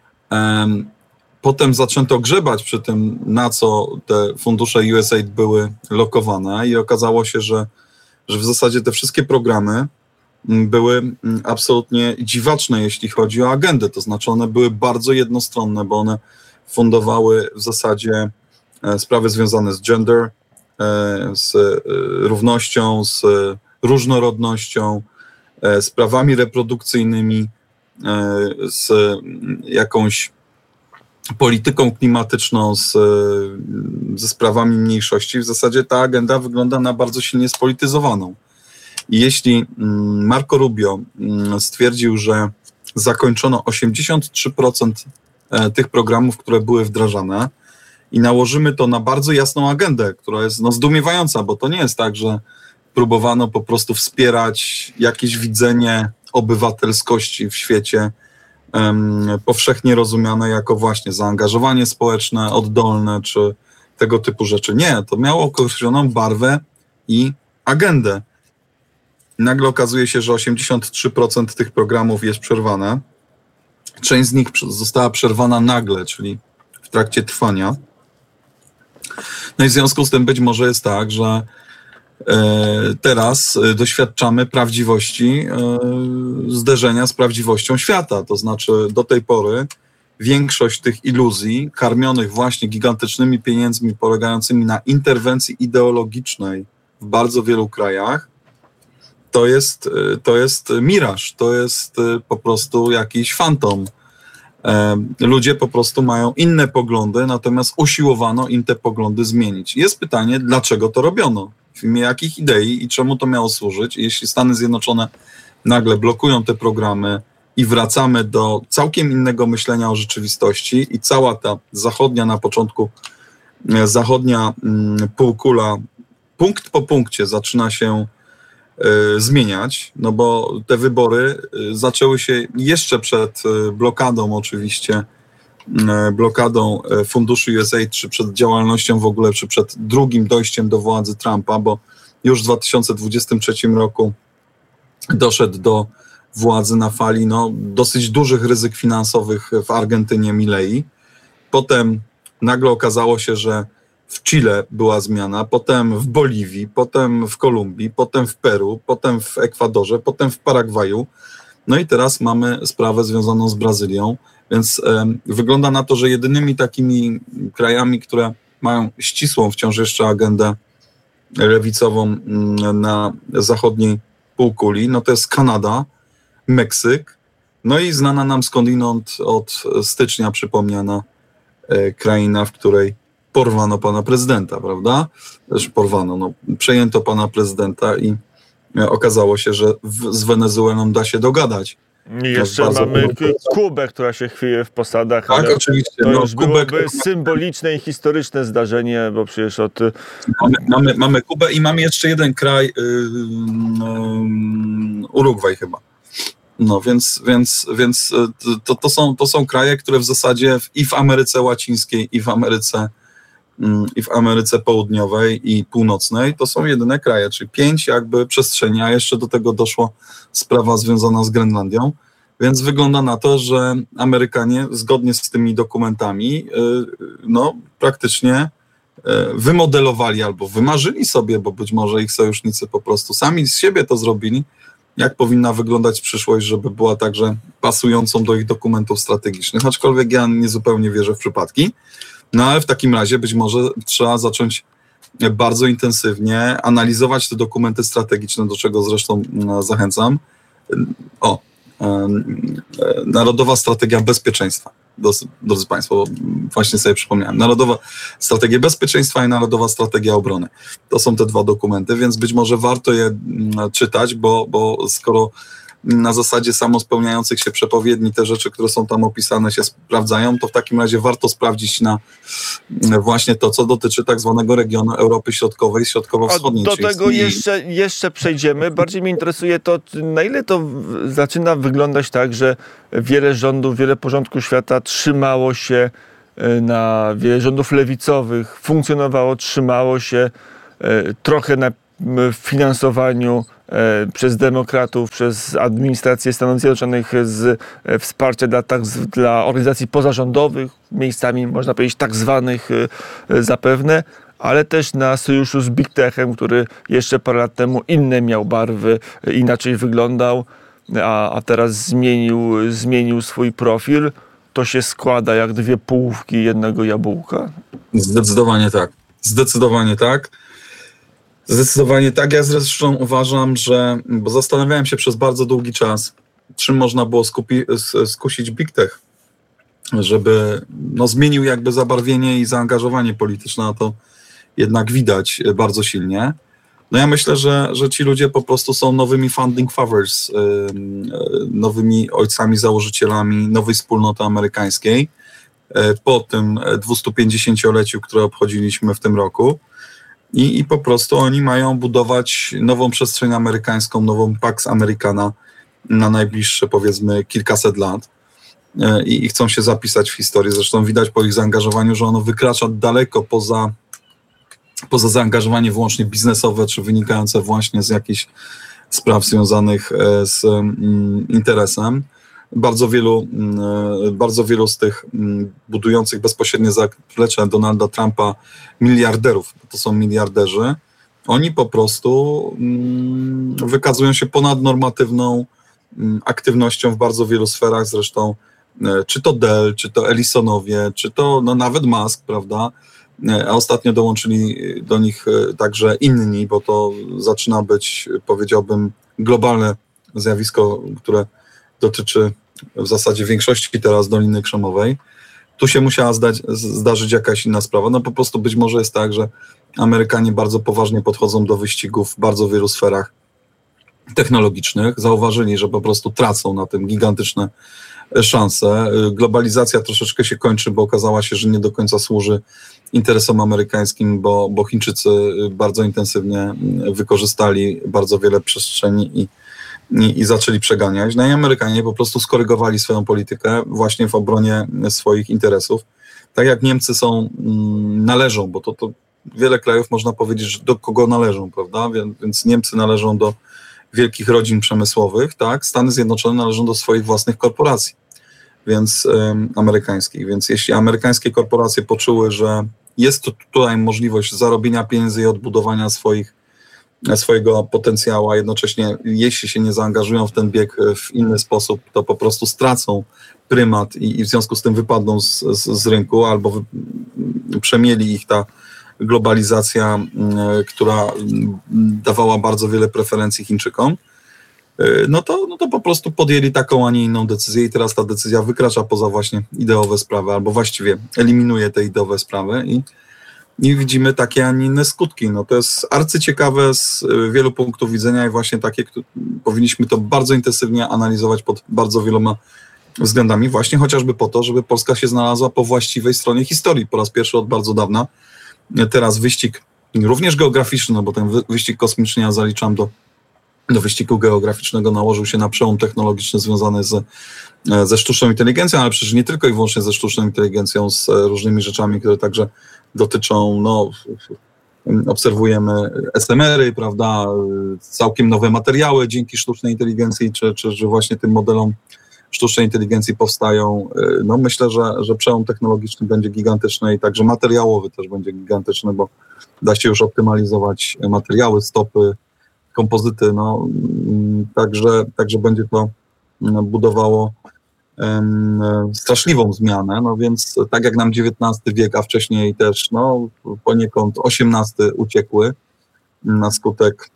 Potem zaczęto grzebać przy tym, na co te fundusze USAID były lokowane i okazało się, że w zasadzie te wszystkie programy były absolutnie dziwaczne, jeśli chodzi o agendę. To znaczy one były bardzo jednostronne, bo one fundowały w zasadzie sprawy związane z gender, z równością, z różnorodnością, z prawami reprodukcyjnymi, z jakąś polityką klimatyczną, ze sprawami mniejszości, w zasadzie ta agenda wygląda na bardzo silnie spolityzowaną. I jeśli Marco Rubio stwierdził, że zakończono 83% tych programów, które były wdrażane, i nałożymy to na bardzo jasną agendę, która jest zdumiewająca, bo to nie jest tak, że próbowano po prostu wspierać jakieś widzenie obywatelskości w świecie, powszechnie rozumiane jako właśnie zaangażowanie społeczne, oddolne, czy tego typu rzeczy. Nie, to miało określoną barwę i agendę. Nagle okazuje się, że 83% tych programów jest przerwane. Część z nich została przerwana nagle, czyli w trakcie trwania. No i w związku z tym być może jest tak, że teraz doświadczamy prawdziwości zderzenia z prawdziwością świata. To znaczy do tej pory większość tych iluzji karmionych właśnie gigantycznymi pieniędzmi polegającymi na interwencji ideologicznej w bardzo wielu krajach to jest miraż, to jest po prostu jakiś fantom. Ludzie po prostu mają inne poglądy, natomiast usiłowano im te poglądy zmienić. Jest pytanie, dlaczego to robiono? W imię jakich idei i czemu to miało służyć? Jeśli Stany Zjednoczone nagle blokują te programy i wracamy do całkiem innego myślenia o rzeczywistości i cała ta zachodnia na początku, zachodnia półkula punkt po punkcie zaczyna się zmieniać, no bo te wybory zaczęły się jeszcze przed blokadą oczywiście, blokadą funduszy USAID, czy przed działalnością w ogóle, czy przed drugim dojściem do władzy Trumpa, bo już w 2023 roku doszedł do władzy na fali dosyć dużych ryzyk finansowych w Argentynie Milei. Potem nagle okazało się, że w Chile była zmiana, potem w Boliwii, potem w Kolumbii, potem w Peru, potem w Ekwadorze, potem w Paragwaju. No i teraz mamy sprawę związaną z Brazylią, więc wygląda na to, że jedynymi takimi krajami, które mają ścisłą wciąż jeszcze agendę lewicową na zachodniej półkuli, no to jest Kanada, Meksyk, no i znana nam skądinąd od stycznia przypomniana kraina, w której porwano pana prezydenta, prawda? Też porwano, przejęto pana prezydenta i okazało się, że z Wenezuelą da się dogadać. I jeszcze mamy Kubę, która się chwieje w posadach. Tak, oczywiście. To już byłoby symboliczne i historyczne zdarzenie, bo przecież od... Mamy Kubę i mamy jeszcze jeden kraj, Urugwaj chyba. No więc to są kraje, które w zasadzie i w Ameryce Łacińskiej, i w Ameryce Południowej i Północnej to są jedyne kraje, czyli 5 jakby przestrzeni, a jeszcze do tego doszła sprawa związana z Grenlandią, więc wygląda na to, że Amerykanie zgodnie z tymi dokumentami praktycznie wymodelowali albo wymarzyli sobie, bo być może ich sojusznicy po prostu sami z siebie to zrobili, jak powinna wyglądać przyszłość, żeby była także pasującą do ich dokumentów strategicznych, aczkolwiek ja nie zupełnie wierzę w przypadki. No ale w takim razie być może trzeba zacząć bardzo intensywnie analizować te dokumenty strategiczne, do czego zresztą zachęcam. Narodowa Strategia Bezpieczeństwa. Drodzy Państwo, właśnie sobie przypomniałem. Narodowa Strategia Bezpieczeństwa i Narodowa Strategia Obrony. To są te dwa dokumenty, więc być może warto je czytać, bo skoro na zasadzie samospełniających się przepowiedni te rzeczy, które są tam opisane, się sprawdzają, to w takim razie warto sprawdzić na właśnie to, co dotyczy tak zwanego regionu Europy Środkowej i Środkowo-Wschodniej. Do tego jeszcze przejdziemy. Bardziej mnie interesuje to, na ile to zaczyna wyglądać tak, że wiele rządów, wiele porządków świata trzymało się wiele rządów lewicowych, funkcjonowało, trzymało się trochę na finansowaniu przez demokratów, przez administrację Stanów Zjednoczonych z wsparcia dla organizacji pozarządowych, miejscami można powiedzieć tak zwanych zapewne, ale też na sojuszu z Big Techem, który jeszcze parę lat temu inne miał barwy, inaczej wyglądał, a teraz zmienił swój profil. To się składa jak dwie połówki jednego jabłka? Zdecydowanie tak. Zdecydowanie tak. Ja zresztą uważam, bo zastanawiałem się przez bardzo długi czas, czym można było skusić Big Tech. żeby zmienił jakby zabarwienie i zaangażowanie polityczne, a to jednak widać bardzo silnie. No ja myślę, że ci ludzie po prostu są nowymi founding fathers, nowymi ojcami, założycielami nowej wspólnoty amerykańskiej po tym 250-leciu, które obchodziliśmy w tym roku. I po prostu oni mają budować nową przestrzeń amerykańską, nową Pax Americana na najbliższe, powiedzmy, kilkaset lat. I chcą się zapisać w historii. Zresztą widać po ich zaangażowaniu, że ono wykracza daleko poza zaangażowanie wyłącznie biznesowe, czy wynikające właśnie z jakichś spraw związanych z interesem. Bardzo wielu z tych budujących bezpośrednie zaplecze Donalda Trumpa miliarderów, bo to są miliarderzy, oni po prostu wykazują się ponadnormatywną aktywnością w bardzo wielu sferach, zresztą czy to Dell, czy to Ellisonowie, czy to nawet Musk, prawda, a ostatnio dołączyli do nich także inni, bo to zaczyna być, powiedziałbym, globalne zjawisko, które dotyczy w zasadzie większości teraz Doliny Krzemowej. Tu się musiała zdarzyć jakaś inna sprawa. No po prostu być może jest tak, że Amerykanie bardzo poważnie podchodzą do wyścigów w bardzo wielu sferach technologicznych. Zauważyli, że po prostu tracą na tym gigantyczne szanse. Globalizacja troszeczkę się kończy, bo okazała się, że nie do końca służy interesom amerykańskim, bo Chińczycy bardzo intensywnie wykorzystali bardzo wiele przestrzeni i zaczęli przeganiać. No i Amerykanie po prostu skorygowali swoją politykę właśnie w obronie swoich interesów. Tak jak Niemcy należą, bo to wiele krajów można powiedzieć, że do kogo należą, prawda? Więc Niemcy należą do wielkich rodzin przemysłowych, tak? Stany Zjednoczone należą do swoich własnych korporacji, więc amerykańskich. Więc jeśli amerykańskie korporacje poczuły, że jest tutaj możliwość zarobienia pieniędzy i odbudowania swojego potencjału, a jednocześnie jeśli się nie zaangażują w ten bieg w inny sposób, to po prostu stracą prymat i w związku z tym wypadną z rynku albo przemieli ich ta globalizacja, która dawała bardzo wiele preferencji Chińczykom, no to po prostu podjęli taką, a nie inną decyzję i teraz ta decyzja wykracza poza właśnie ideowe sprawy, albo właściwie eliminuje te ideowe sprawy i widzimy takie, a nie inne skutki. No to jest arcyciekawe z wielu punktów widzenia i właśnie takie, powinniśmy to bardzo intensywnie analizować pod bardzo wieloma względami, właśnie chociażby po to, żeby Polska się znalazła po właściwej stronie historii. Po raz pierwszy od bardzo dawna. Teraz wyścig również geograficzny, no bo ten wyścig kosmiczny ja zaliczam do wyścigu geograficznego, nałożył się na przełom technologiczny związany ze sztuczną inteligencją, ale przecież nie tylko i wyłącznie ze sztuczną inteligencją, z różnymi rzeczami, które także dotyczą, obserwujemy SMR-y, prawda, całkiem nowe materiały dzięki sztucznej inteligencji, czy właśnie tym modelom sztucznej inteligencji powstają. No myślę, że przełom technologiczny będzie gigantyczny i także materiałowy też będzie gigantyczny, bo da się już optymalizować materiały, stopy, kompozyty, także będzie to budowało straszliwą zmianę, no więc tak jak nam XIX wiek, a wcześniej też poniekąd XVIII uciekły na skutek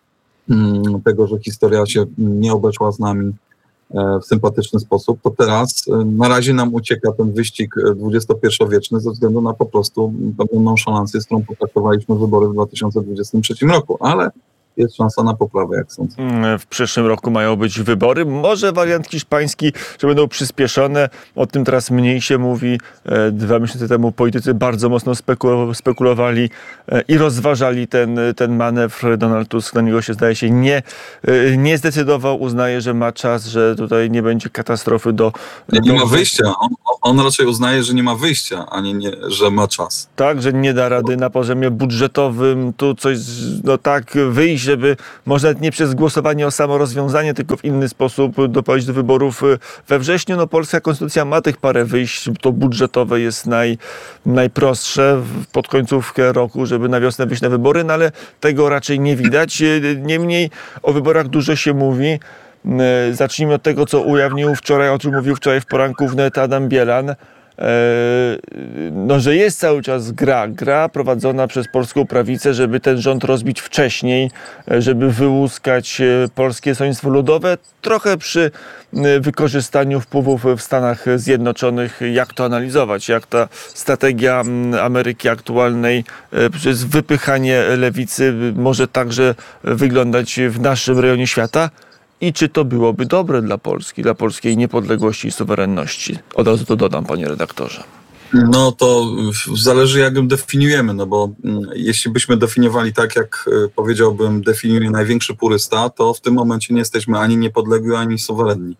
tego, że historia się nie obeszła z nami w sympatyczny sposób, to teraz na razie nam ucieka ten wyścig XXI-wieczny ze względu na po prostu pewną nonszalancję, z którą potraktowaliśmy wybory w 2023 roku, ale jest szansa na poprawę, jak sądzę. W przyszłym roku mają być wybory. Może wariant hiszpański, że będą przyspieszone. O tym teraz mniej się mówi. 2 miesiące temu politycy bardzo mocno spekulowali i rozważali ten manewr. Donald Tusk na niego się, zdaje się, nie zdecydował. Uznaje, że ma czas, że tutaj nie będzie katastrofy Nie ma wyjścia. On raczej uznaje, że nie ma wyjścia, a nie, że ma czas. Tak, że nie da rady na poziomie budżetowym tu coś, wyjść, żeby może nie przez głosowanie o samo rozwiązanie, tylko w inny sposób doprowadzić do wyborów we wrześniu. Polska konstytucja ma tych parę wyjść, to budżetowe jest najprostsze pod końcówkę roku, żeby na wiosnę wyjść na wybory, ale tego raczej nie widać. Niemniej o wyborach dużo się mówi. Zacznijmy od tego, co ujawnił wczoraj, o czym mówił wczoraj w poranku wnet Adam Bielan. że jest cały czas gra prowadzona przez polską prawicę, żeby ten rząd rozbić wcześniej, żeby wyłuskać Polskie Stronnictwo Ludowe, trochę przy wykorzystaniu wpływów w Stanach Zjednoczonych. Jak to analizować? Jak ta strategia Ameryki aktualnej przez wypychanie lewicy może także wyglądać w naszym rejonie świata? I czy to byłoby dobre dla Polski, dla polskiej niepodległości i suwerenności? Od razu to dodam, panie redaktorze. No to zależy, jak ją definiujemy, no bo jeśli byśmy definiowali tak, jak powiedziałbym, definiuje największy purysta, to w tym momencie nie jesteśmy ani niepodlegli, ani suwerenni.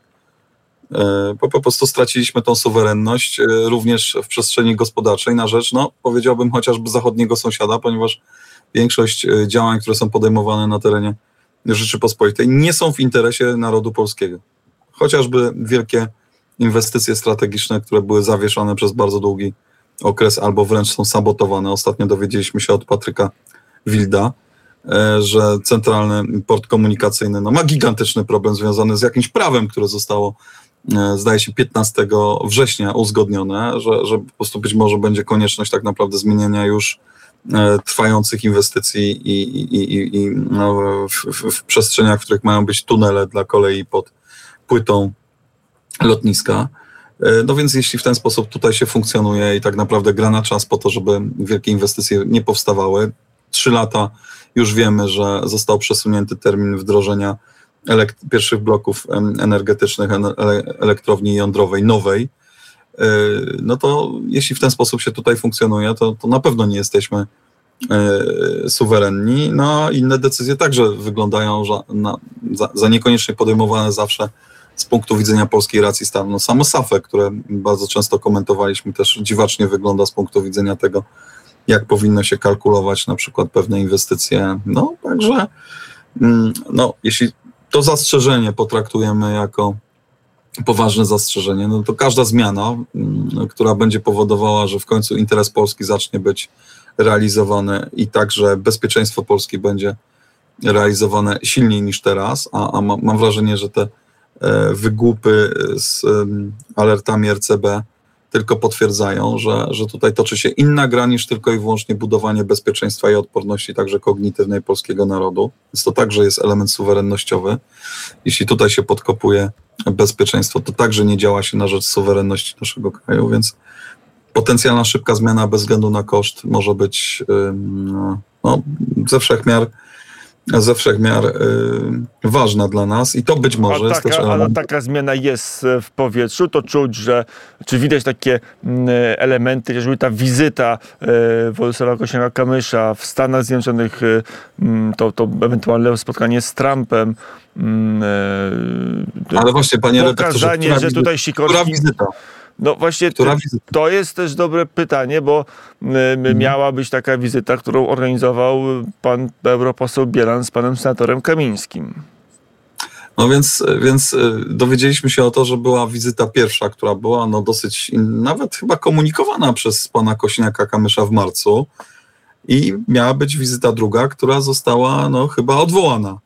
Bo po prostu straciliśmy tą suwerenność również w przestrzeni gospodarczej na rzecz, no powiedziałbym, chociażby zachodniego sąsiada, ponieważ większość działań, które są podejmowane na terenie Rzeczypospolitej, nie są w interesie narodu polskiego. Chociażby wielkie inwestycje strategiczne, które były zawieszone przez bardzo długi okres albo wręcz są sabotowane. Ostatnio dowiedzieliśmy się od Patryka Wilda, że centralny port komunikacyjny ma gigantyczny problem związany z jakimś prawem, które zostało, zdaje się, 15 września uzgodnione, że po prostu być może będzie konieczność tak naprawdę zmieniania już trwających inwestycji i w przestrzeniach, w których mają być tunele dla kolei pod płytą lotniska. No więc jeśli w ten sposób tutaj się funkcjonuje i tak naprawdę gra na czas po to, żeby wielkie inwestycje nie powstawały, 3 lata już wiemy, że został przesunięty termin wdrożenia pierwszych bloków energetycznych elektrowni jądrowej nowej, no to jeśli w ten sposób się tutaj funkcjonuje, to na pewno nie jesteśmy suwerenni. No inne decyzje także wyglądają za niekoniecznie podejmowane zawsze z punktu widzenia polskiej racji stanu. No samo SAFE, które bardzo często komentowaliśmy, też dziwacznie wygląda z punktu widzenia tego, jak powinno się kalkulować na przykład pewne inwestycje. No także jeśli to zastrzeżenie potraktujemy jako poważne zastrzeżenie, no to każda zmiana, która będzie powodowała, że w końcu interes Polski zacznie być realizowany i także bezpieczeństwo Polski będzie realizowane silniej niż teraz, a mam wrażenie, że te wygłupy z alertami RCB tylko potwierdzają, że tutaj toczy się inna gra niż tylko i wyłącznie budowanie bezpieczeństwa i odporności także kognitywnej polskiego narodu. Więc to także jest element suwerennościowy. Jeśli tutaj się podkopuje bezpieczeństwo, to także nie działa się na rzecz suwerenności naszego kraju, więc potencjalna szybka zmiana bez względu na koszt może być ze wszechmiar ważna dla nas i to być może jest też element. Ale taka zmiana jest w powietrzu, to czuć, czy widać takie elementy, jeżeli ta wizyta Władysława Kosiniaka-Kamysza w Stanach Zjednoczonych, to ewentualne spotkanie z Trumpem, ale właśnie, panie redaktorze, pokazanie, że tutaj Sikorski... Która wizyta? No właśnie, to jest też dobre pytanie, bo miała być taka wizyta, którą organizował pan europoseł Bielan z panem senatorem Kamińskim. No więc dowiedzieliśmy się o to, że była wizyta pierwsza, która była dosyć nawet chyba komunikowana przez pana Kosiniaka-Kamysza w marcu i miała być wizyta druga, która została chyba odwołana.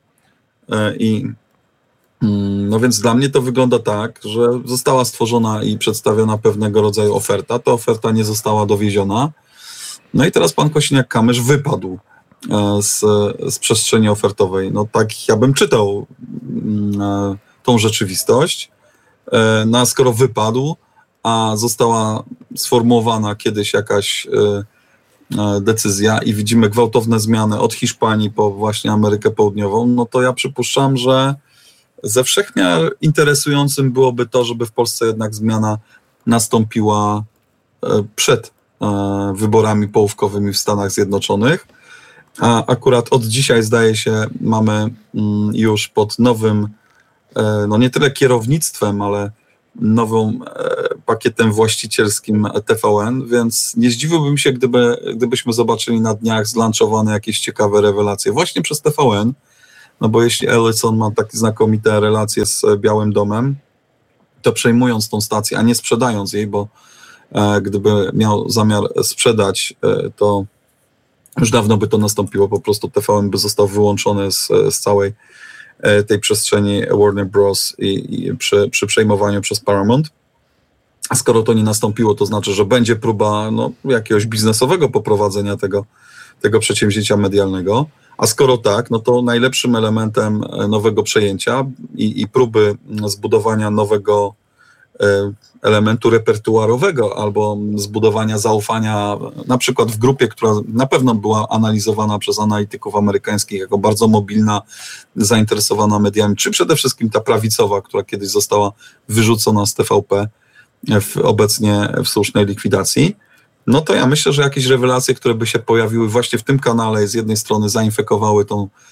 No więc dla mnie to wygląda tak, że została stworzona i przedstawiona pewnego rodzaju oferta. Ta oferta nie została dowieziona. No i teraz pan Kosiniak-Kamysz wypadł z przestrzeni ofertowej. No tak ja bym czytał tą rzeczywistość. No a skoro wypadł, a została sformułowana kiedyś jakaś decyzja i widzimy gwałtowne zmiany od Hiszpanii po właśnie Amerykę Południową, no to ja przypuszczam, że ze wszechmiar interesującym byłoby to, żeby w Polsce jednak zmiana nastąpiła przed wyborami połówkowymi w Stanach Zjednoczonych. A akurat od dzisiaj, zdaje się, mamy już pod nowym, nie tyle kierownictwem, ale nowym pakietem właścicielskim TVN, więc nie zdziwiłbym się, gdybyśmy zobaczyli na dniach zlanczowane jakieś ciekawe rewelacje właśnie przez TVN. No bo jeśli Ellison ma takie znakomite relacje z Białym Domem, to przejmując tą stację, a nie sprzedając jej, bo gdyby miał zamiar sprzedać, to już dawno by to nastąpiło, po prostu TVN by został wyłączony z całej tej przestrzeni Warner Bros. i przy przejmowaniu przez Paramount. skoro to nie nastąpiło, to znaczy, że będzie próba jakiegoś biznesowego poprowadzenia tego przedsięwzięcia medialnego. A skoro tak, no to najlepszym elementem nowego przejęcia i próby zbudowania nowego elementu repertuarowego albo zbudowania zaufania, na przykład w grupie, która na pewno była analizowana przez analityków amerykańskich jako bardzo mobilna, zainteresowana mediami, czy przede wszystkim ta prawicowa, która kiedyś została wyrzucona z TVP, obecnie w słusznej likwidacji, no to ja myślę, że jakieś rewelacje, które by się pojawiły właśnie w tym kanale, z jednej strony zainfekowały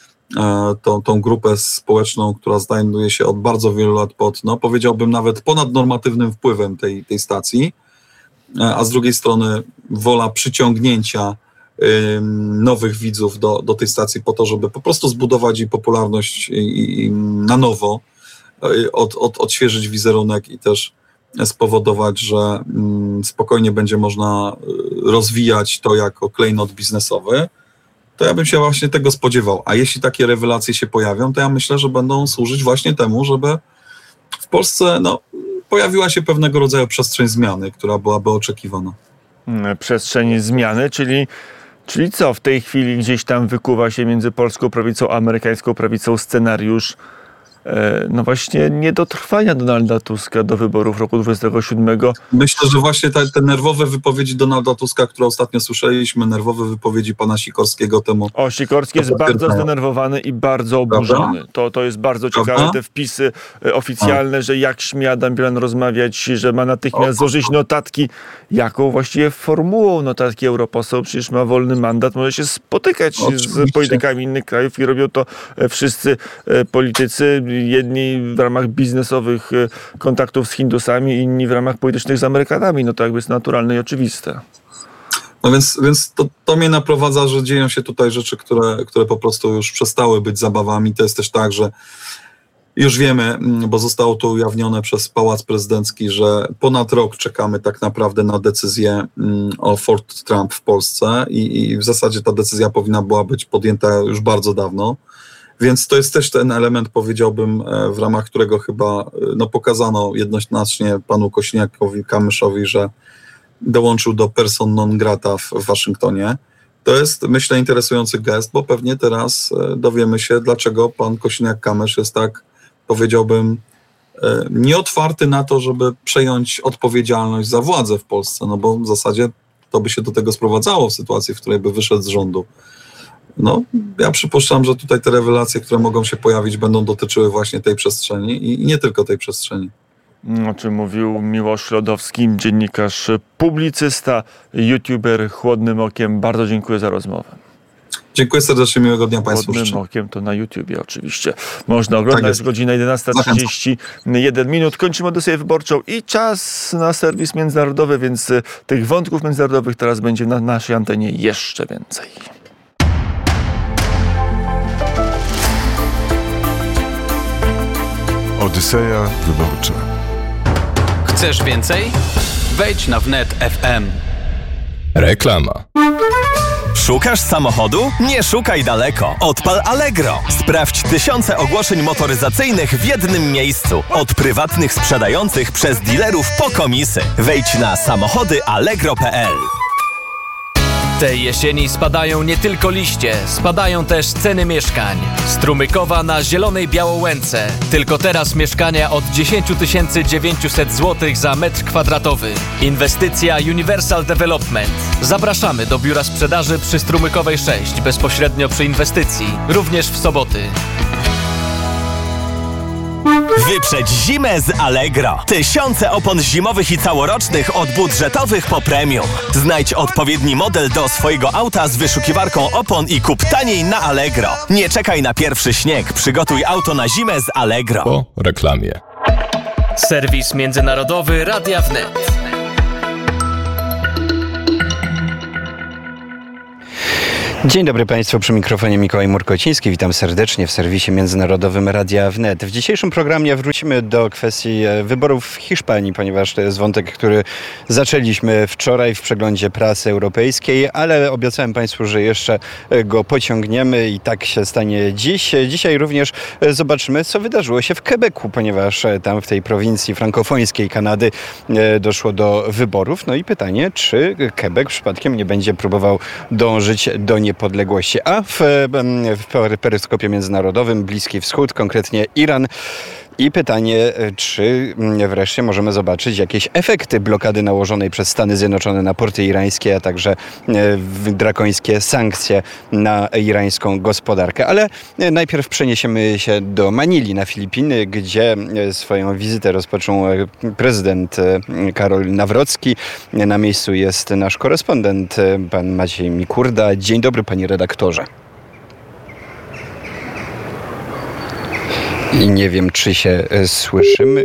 tą grupę społeczną, która znajduje się od bardzo wielu lat pod, powiedziałbym nawet ponadnormatywnym wpływem tej stacji, a z drugiej strony wola przyciągnięcia nowych widzów do tej stacji po to, żeby po prostu zbudować jej popularność i na nowo, odświeżyć wizerunek i też spowodować, że spokojnie będzie można rozwijać to jako klejnot biznesowy, to ja bym się właśnie tego spodziewał. A jeśli takie rewelacje się pojawią, to ja myślę, że będą służyć właśnie temu, żeby w Polsce pojawiła się pewnego rodzaju przestrzeń zmiany, która byłaby oczekiwana. Przestrzeń zmiany, czyli co? W tej chwili gdzieś tam wykuwa się między polską prawicą a amerykańską prawicą scenariusz właśnie niedotrwania Donalda Tuska do wyborów roku 2027. Myślę, że właśnie te nerwowe wypowiedzi Donalda Tuska, które ostatnio słyszeliśmy, nerwowe wypowiedzi pana Sikorskiego temu... Sikorski jest bardzo zdenerwowany i bardzo oburzony. To jest bardzo ciekawe, te wpisy oficjalne, że jak śmie Adam Bielan rozmawiać, że ma natychmiast złożyć notatki. Jaką właściwie formułą notatki europoseł? Przecież ma wolny mandat, może się spotykać z politykami innych krajów i robią to wszyscy politycy. Jedni w ramach biznesowych kontaktów z Hindusami, inni w ramach politycznych z Amerykanami. To jakby jest naturalne i oczywiste. No więc to mnie naprowadza, że dzieją się tutaj rzeczy, które po prostu już przestały być zabawami. To jest też tak, że już wiemy, bo zostało to ujawnione przez Pałac Prezydencki, że ponad rok czekamy tak naprawdę na decyzję o Fort Trump w Polsce i w zasadzie ta decyzja powinna była być podjęta już bardzo dawno. Więc to jest też ten element, powiedziałbym, w ramach którego chyba pokazano jednoznacznie panu Kosiniakowi-Kamyszowi, że dołączył do person non grata w Waszyngtonie. To jest, myślę, interesujący gest, bo pewnie teraz dowiemy się, dlaczego pan Kosiniak-Kamysz jest tak, powiedziałbym, nieotwarty na to, żeby przejąć odpowiedzialność za władzę w Polsce, bo w zasadzie to by się do tego sprowadzało w sytuacji, w której by wyszedł z rządu. Ja przypuszczam, że tutaj te rewelacje, które mogą się pojawić, będą dotyczyły właśnie tej przestrzeni i nie tylko tej przestrzeni. O czym mówił Miłosz Lodowski, dziennikarz, publicysta, youtuber Chłodnym Okiem. Bardzo dziękuję za rozmowę. Dziękuję serdecznie, miłego dnia Państwu. Chłodnym Okiem to na YouTubie oczywiście. Można oglądać, jest godzina 11:31 Kończymy Odyseję Wyborczą i czas na serwis międzynarodowy, więc tych wątków międzynarodowych teraz będzie na naszej antenie jeszcze więcej. Odyseja Wyborcza. Chcesz więcej? Wejdź na wnet FM. Reklama. Szukasz samochodu? Nie szukaj daleko. Odpal Allegro. Sprawdź tysiące ogłoszeń motoryzacyjnych w jednym miejscu. Od prywatnych sprzedających przez dealerów po komisy. Wejdź na samochodyallegro.pl. Tej jesieni spadają nie tylko liście, spadają też ceny mieszkań. Strumykowa na Zielonej Białołęce. Tylko teraz mieszkania od 10 900 zł za metr kwadratowy. Inwestycja Universal Development. Zapraszamy do biura sprzedaży przy Strumykowej 6, bezpośrednio przy inwestycji, również w soboty. Wyprzedź zimę z Allegro. Tysiące opon zimowych i całorocznych od budżetowych po premium. Znajdź odpowiedni model do swojego auta z wyszukiwarką opon i kup taniej na Allegro. Nie czekaj na pierwszy śnieg. Przygotuj auto na zimę z Allegro. Po reklamie. Serwis międzynarodowy Radia Wnet. Dzień dobry Państwu, przy mikrofonie Mikołaj Murkociński. Witam serdecznie w serwisie międzynarodowym Radia Wnet. W dzisiejszym programie wrócimy do kwestii wyborów w Hiszpanii, ponieważ to jest wątek, który zaczęliśmy wczoraj w przeglądzie prasy europejskiej, ale obiecałem Państwu, że jeszcze go pociągniemy i tak się stanie dziś. Dzisiaj również zobaczymy, co wydarzyło się w Quebecu, ponieważ tam w tej prowincji frankofońskiej Kanady doszło do wyborów. No i pytanie, czy Quebec przypadkiem nie będzie próbował dążyć do niepodległości. A w peryskopie międzynarodowym Bliski Wschód, konkretnie Iran. I pytanie, czy wreszcie możemy zobaczyć jakieś efekty blokady nałożonej przez Stany Zjednoczone na porty irańskie, a także drakońskie sankcje na irańską gospodarkę. Ale najpierw przeniesiemy się do Manili na Filipiny, gdzie swoją wizytę rozpoczął prezydent Karol Nawrocki. Na miejscu jest nasz korespondent, pan Maciej Mikurda. Dzień dobry, panie redaktorze. I nie wiem, czy się słyszymy.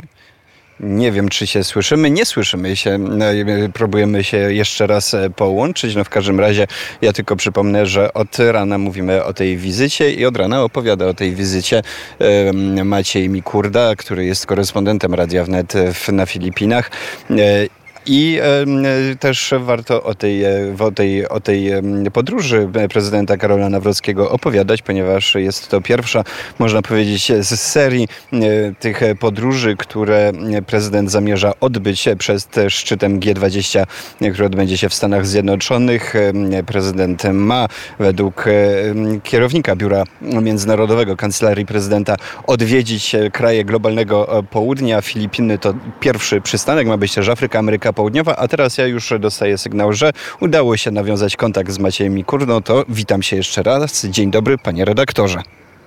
Nie słyszymy się. Próbujemy się jeszcze raz połączyć. No w każdym razie ja tylko przypomnę, że od rana mówimy o tej wizycie i od rana opowiada o tej wizycie Maciej Mikurda, który jest korespondentem Radia Wnet na Filipinach. I też warto o tej podróży prezydenta Karola Nawrockiego opowiadać, ponieważ jest to pierwsza, można powiedzieć, z serii tych podróży, które prezydent zamierza odbyć przed szczytem G20, który odbędzie się w Stanach Zjednoczonych. Prezydent ma według kierownika Biura Międzynarodowego Kancelarii Prezydenta odwiedzić kraje globalnego południa. Filipiny to pierwszy przystanek, ma być też Afryka, Ameryka Południowa, a teraz ja już dostaję sygnał, że udało się nawiązać kontakt z Maciejem Mikurdą, to witam się jeszcze raz. Dzień dobry, panie redaktorze.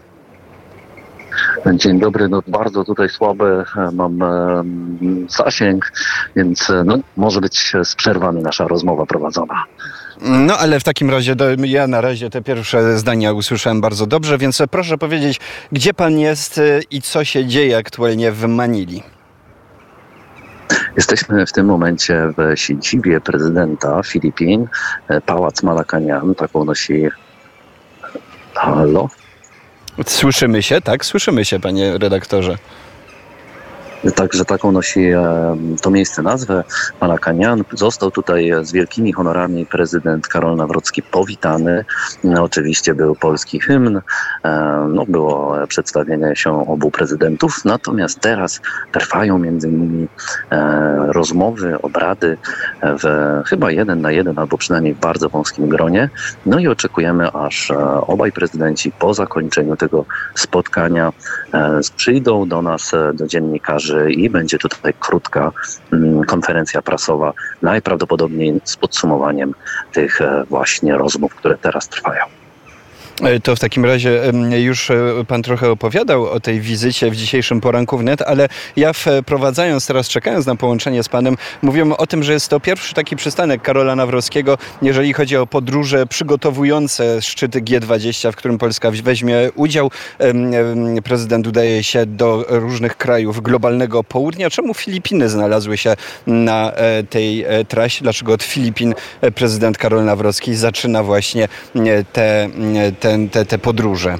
Dzień dobry, no bardzo tutaj słaby mam zasięg, więc może być z przerwami nasza rozmowa prowadzona. No ale w takim razie ja na razie te pierwsze zdania usłyszałem bardzo dobrze, więc proszę powiedzieć, gdzie pan jest i co się dzieje aktualnie w Manili? Jesteśmy w tym momencie w siedzibie prezydenta Filipin, Pałac Malacañang, taką nosi... Halo? Słyszymy się, tak? Słyszymy się, panie redaktorze. Także taką nosi to miejsce nazwę, Malacañang. Został tutaj z wielkimi honorami prezydent Karol Nawrocki powitany. Oczywiście był polski hymn, było przedstawienie się obu prezydentów. Natomiast teraz trwają między nimi rozmowy, obrady w chyba 1 na 1, albo przynajmniej w bardzo wąskim gronie. No i oczekujemy, aż obaj prezydenci po zakończeniu tego spotkania przyjdą do nas, do dziennikarzy, i będzie tutaj krótka konferencja prasowa, najprawdopodobniej z podsumowaniem tych właśnie rozmów, które teraz trwają. To w takim razie już pan trochę opowiadał o tej wizycie w dzisiejszym poranku wnet, ale ja wprowadzając teraz, czekając na połączenie z panem, mówiłem o tym, że jest to pierwszy taki przystanek Karola Nawrockiego, jeżeli chodzi o podróże przygotowujące szczyty G20, w którym Polska weźmie udział. Prezydent udaje się do różnych krajów globalnego południa. Czemu Filipiny znalazły się na tej trasie? Dlaczego od Filipin prezydent Karol Nawrocki zaczyna właśnie te podróże?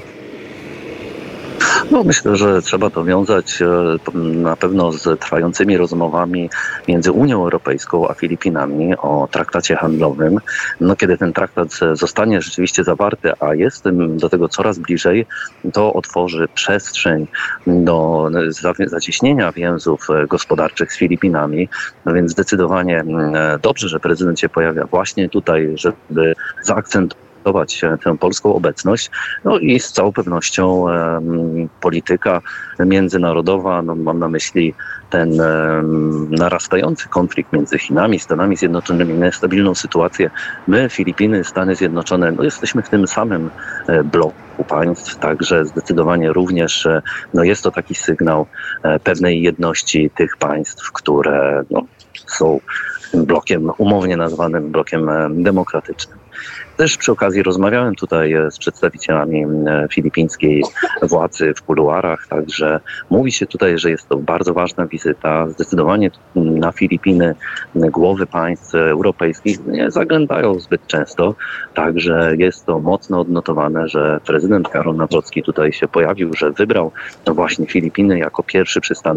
Myślę, że trzeba to wiązać na pewno z trwającymi rozmowami między Unią Europejską a Filipinami o traktacie handlowym. Kiedy ten traktat zostanie rzeczywiście zawarty, a jest do tego coraz bliżej, to otworzy przestrzeń do zacieśnienia więzów gospodarczych z Filipinami. Więc zdecydowanie dobrze, że prezydent się pojawia właśnie tutaj, żeby zaakcentować tę polską obecność. I z całą pewnością polityka międzynarodowa, mam na myśli ten narastający konflikt między Chinami, Stanami Zjednoczonymi, niestabilną sytuację. My, Filipiny, Stany Zjednoczone, jesteśmy w tym samym bloku państw, także zdecydowanie również jest to taki sygnał pewnej jedności tych państw, które są tym blokiem umownie nazwanym blokiem demokratycznym. Też przy okazji rozmawiałem tutaj z przedstawicielami filipińskiej władzy w kuluarach, także mówi się tutaj, że jest to bardzo ważna wizyta. Zdecydowanie na Filipiny głowy państw europejskich nie zaglądają zbyt często, także jest to mocno odnotowane, że prezydent Karol Nawrocki tutaj się pojawił, że wybrał właśnie Filipiny jako pierwszy przystanek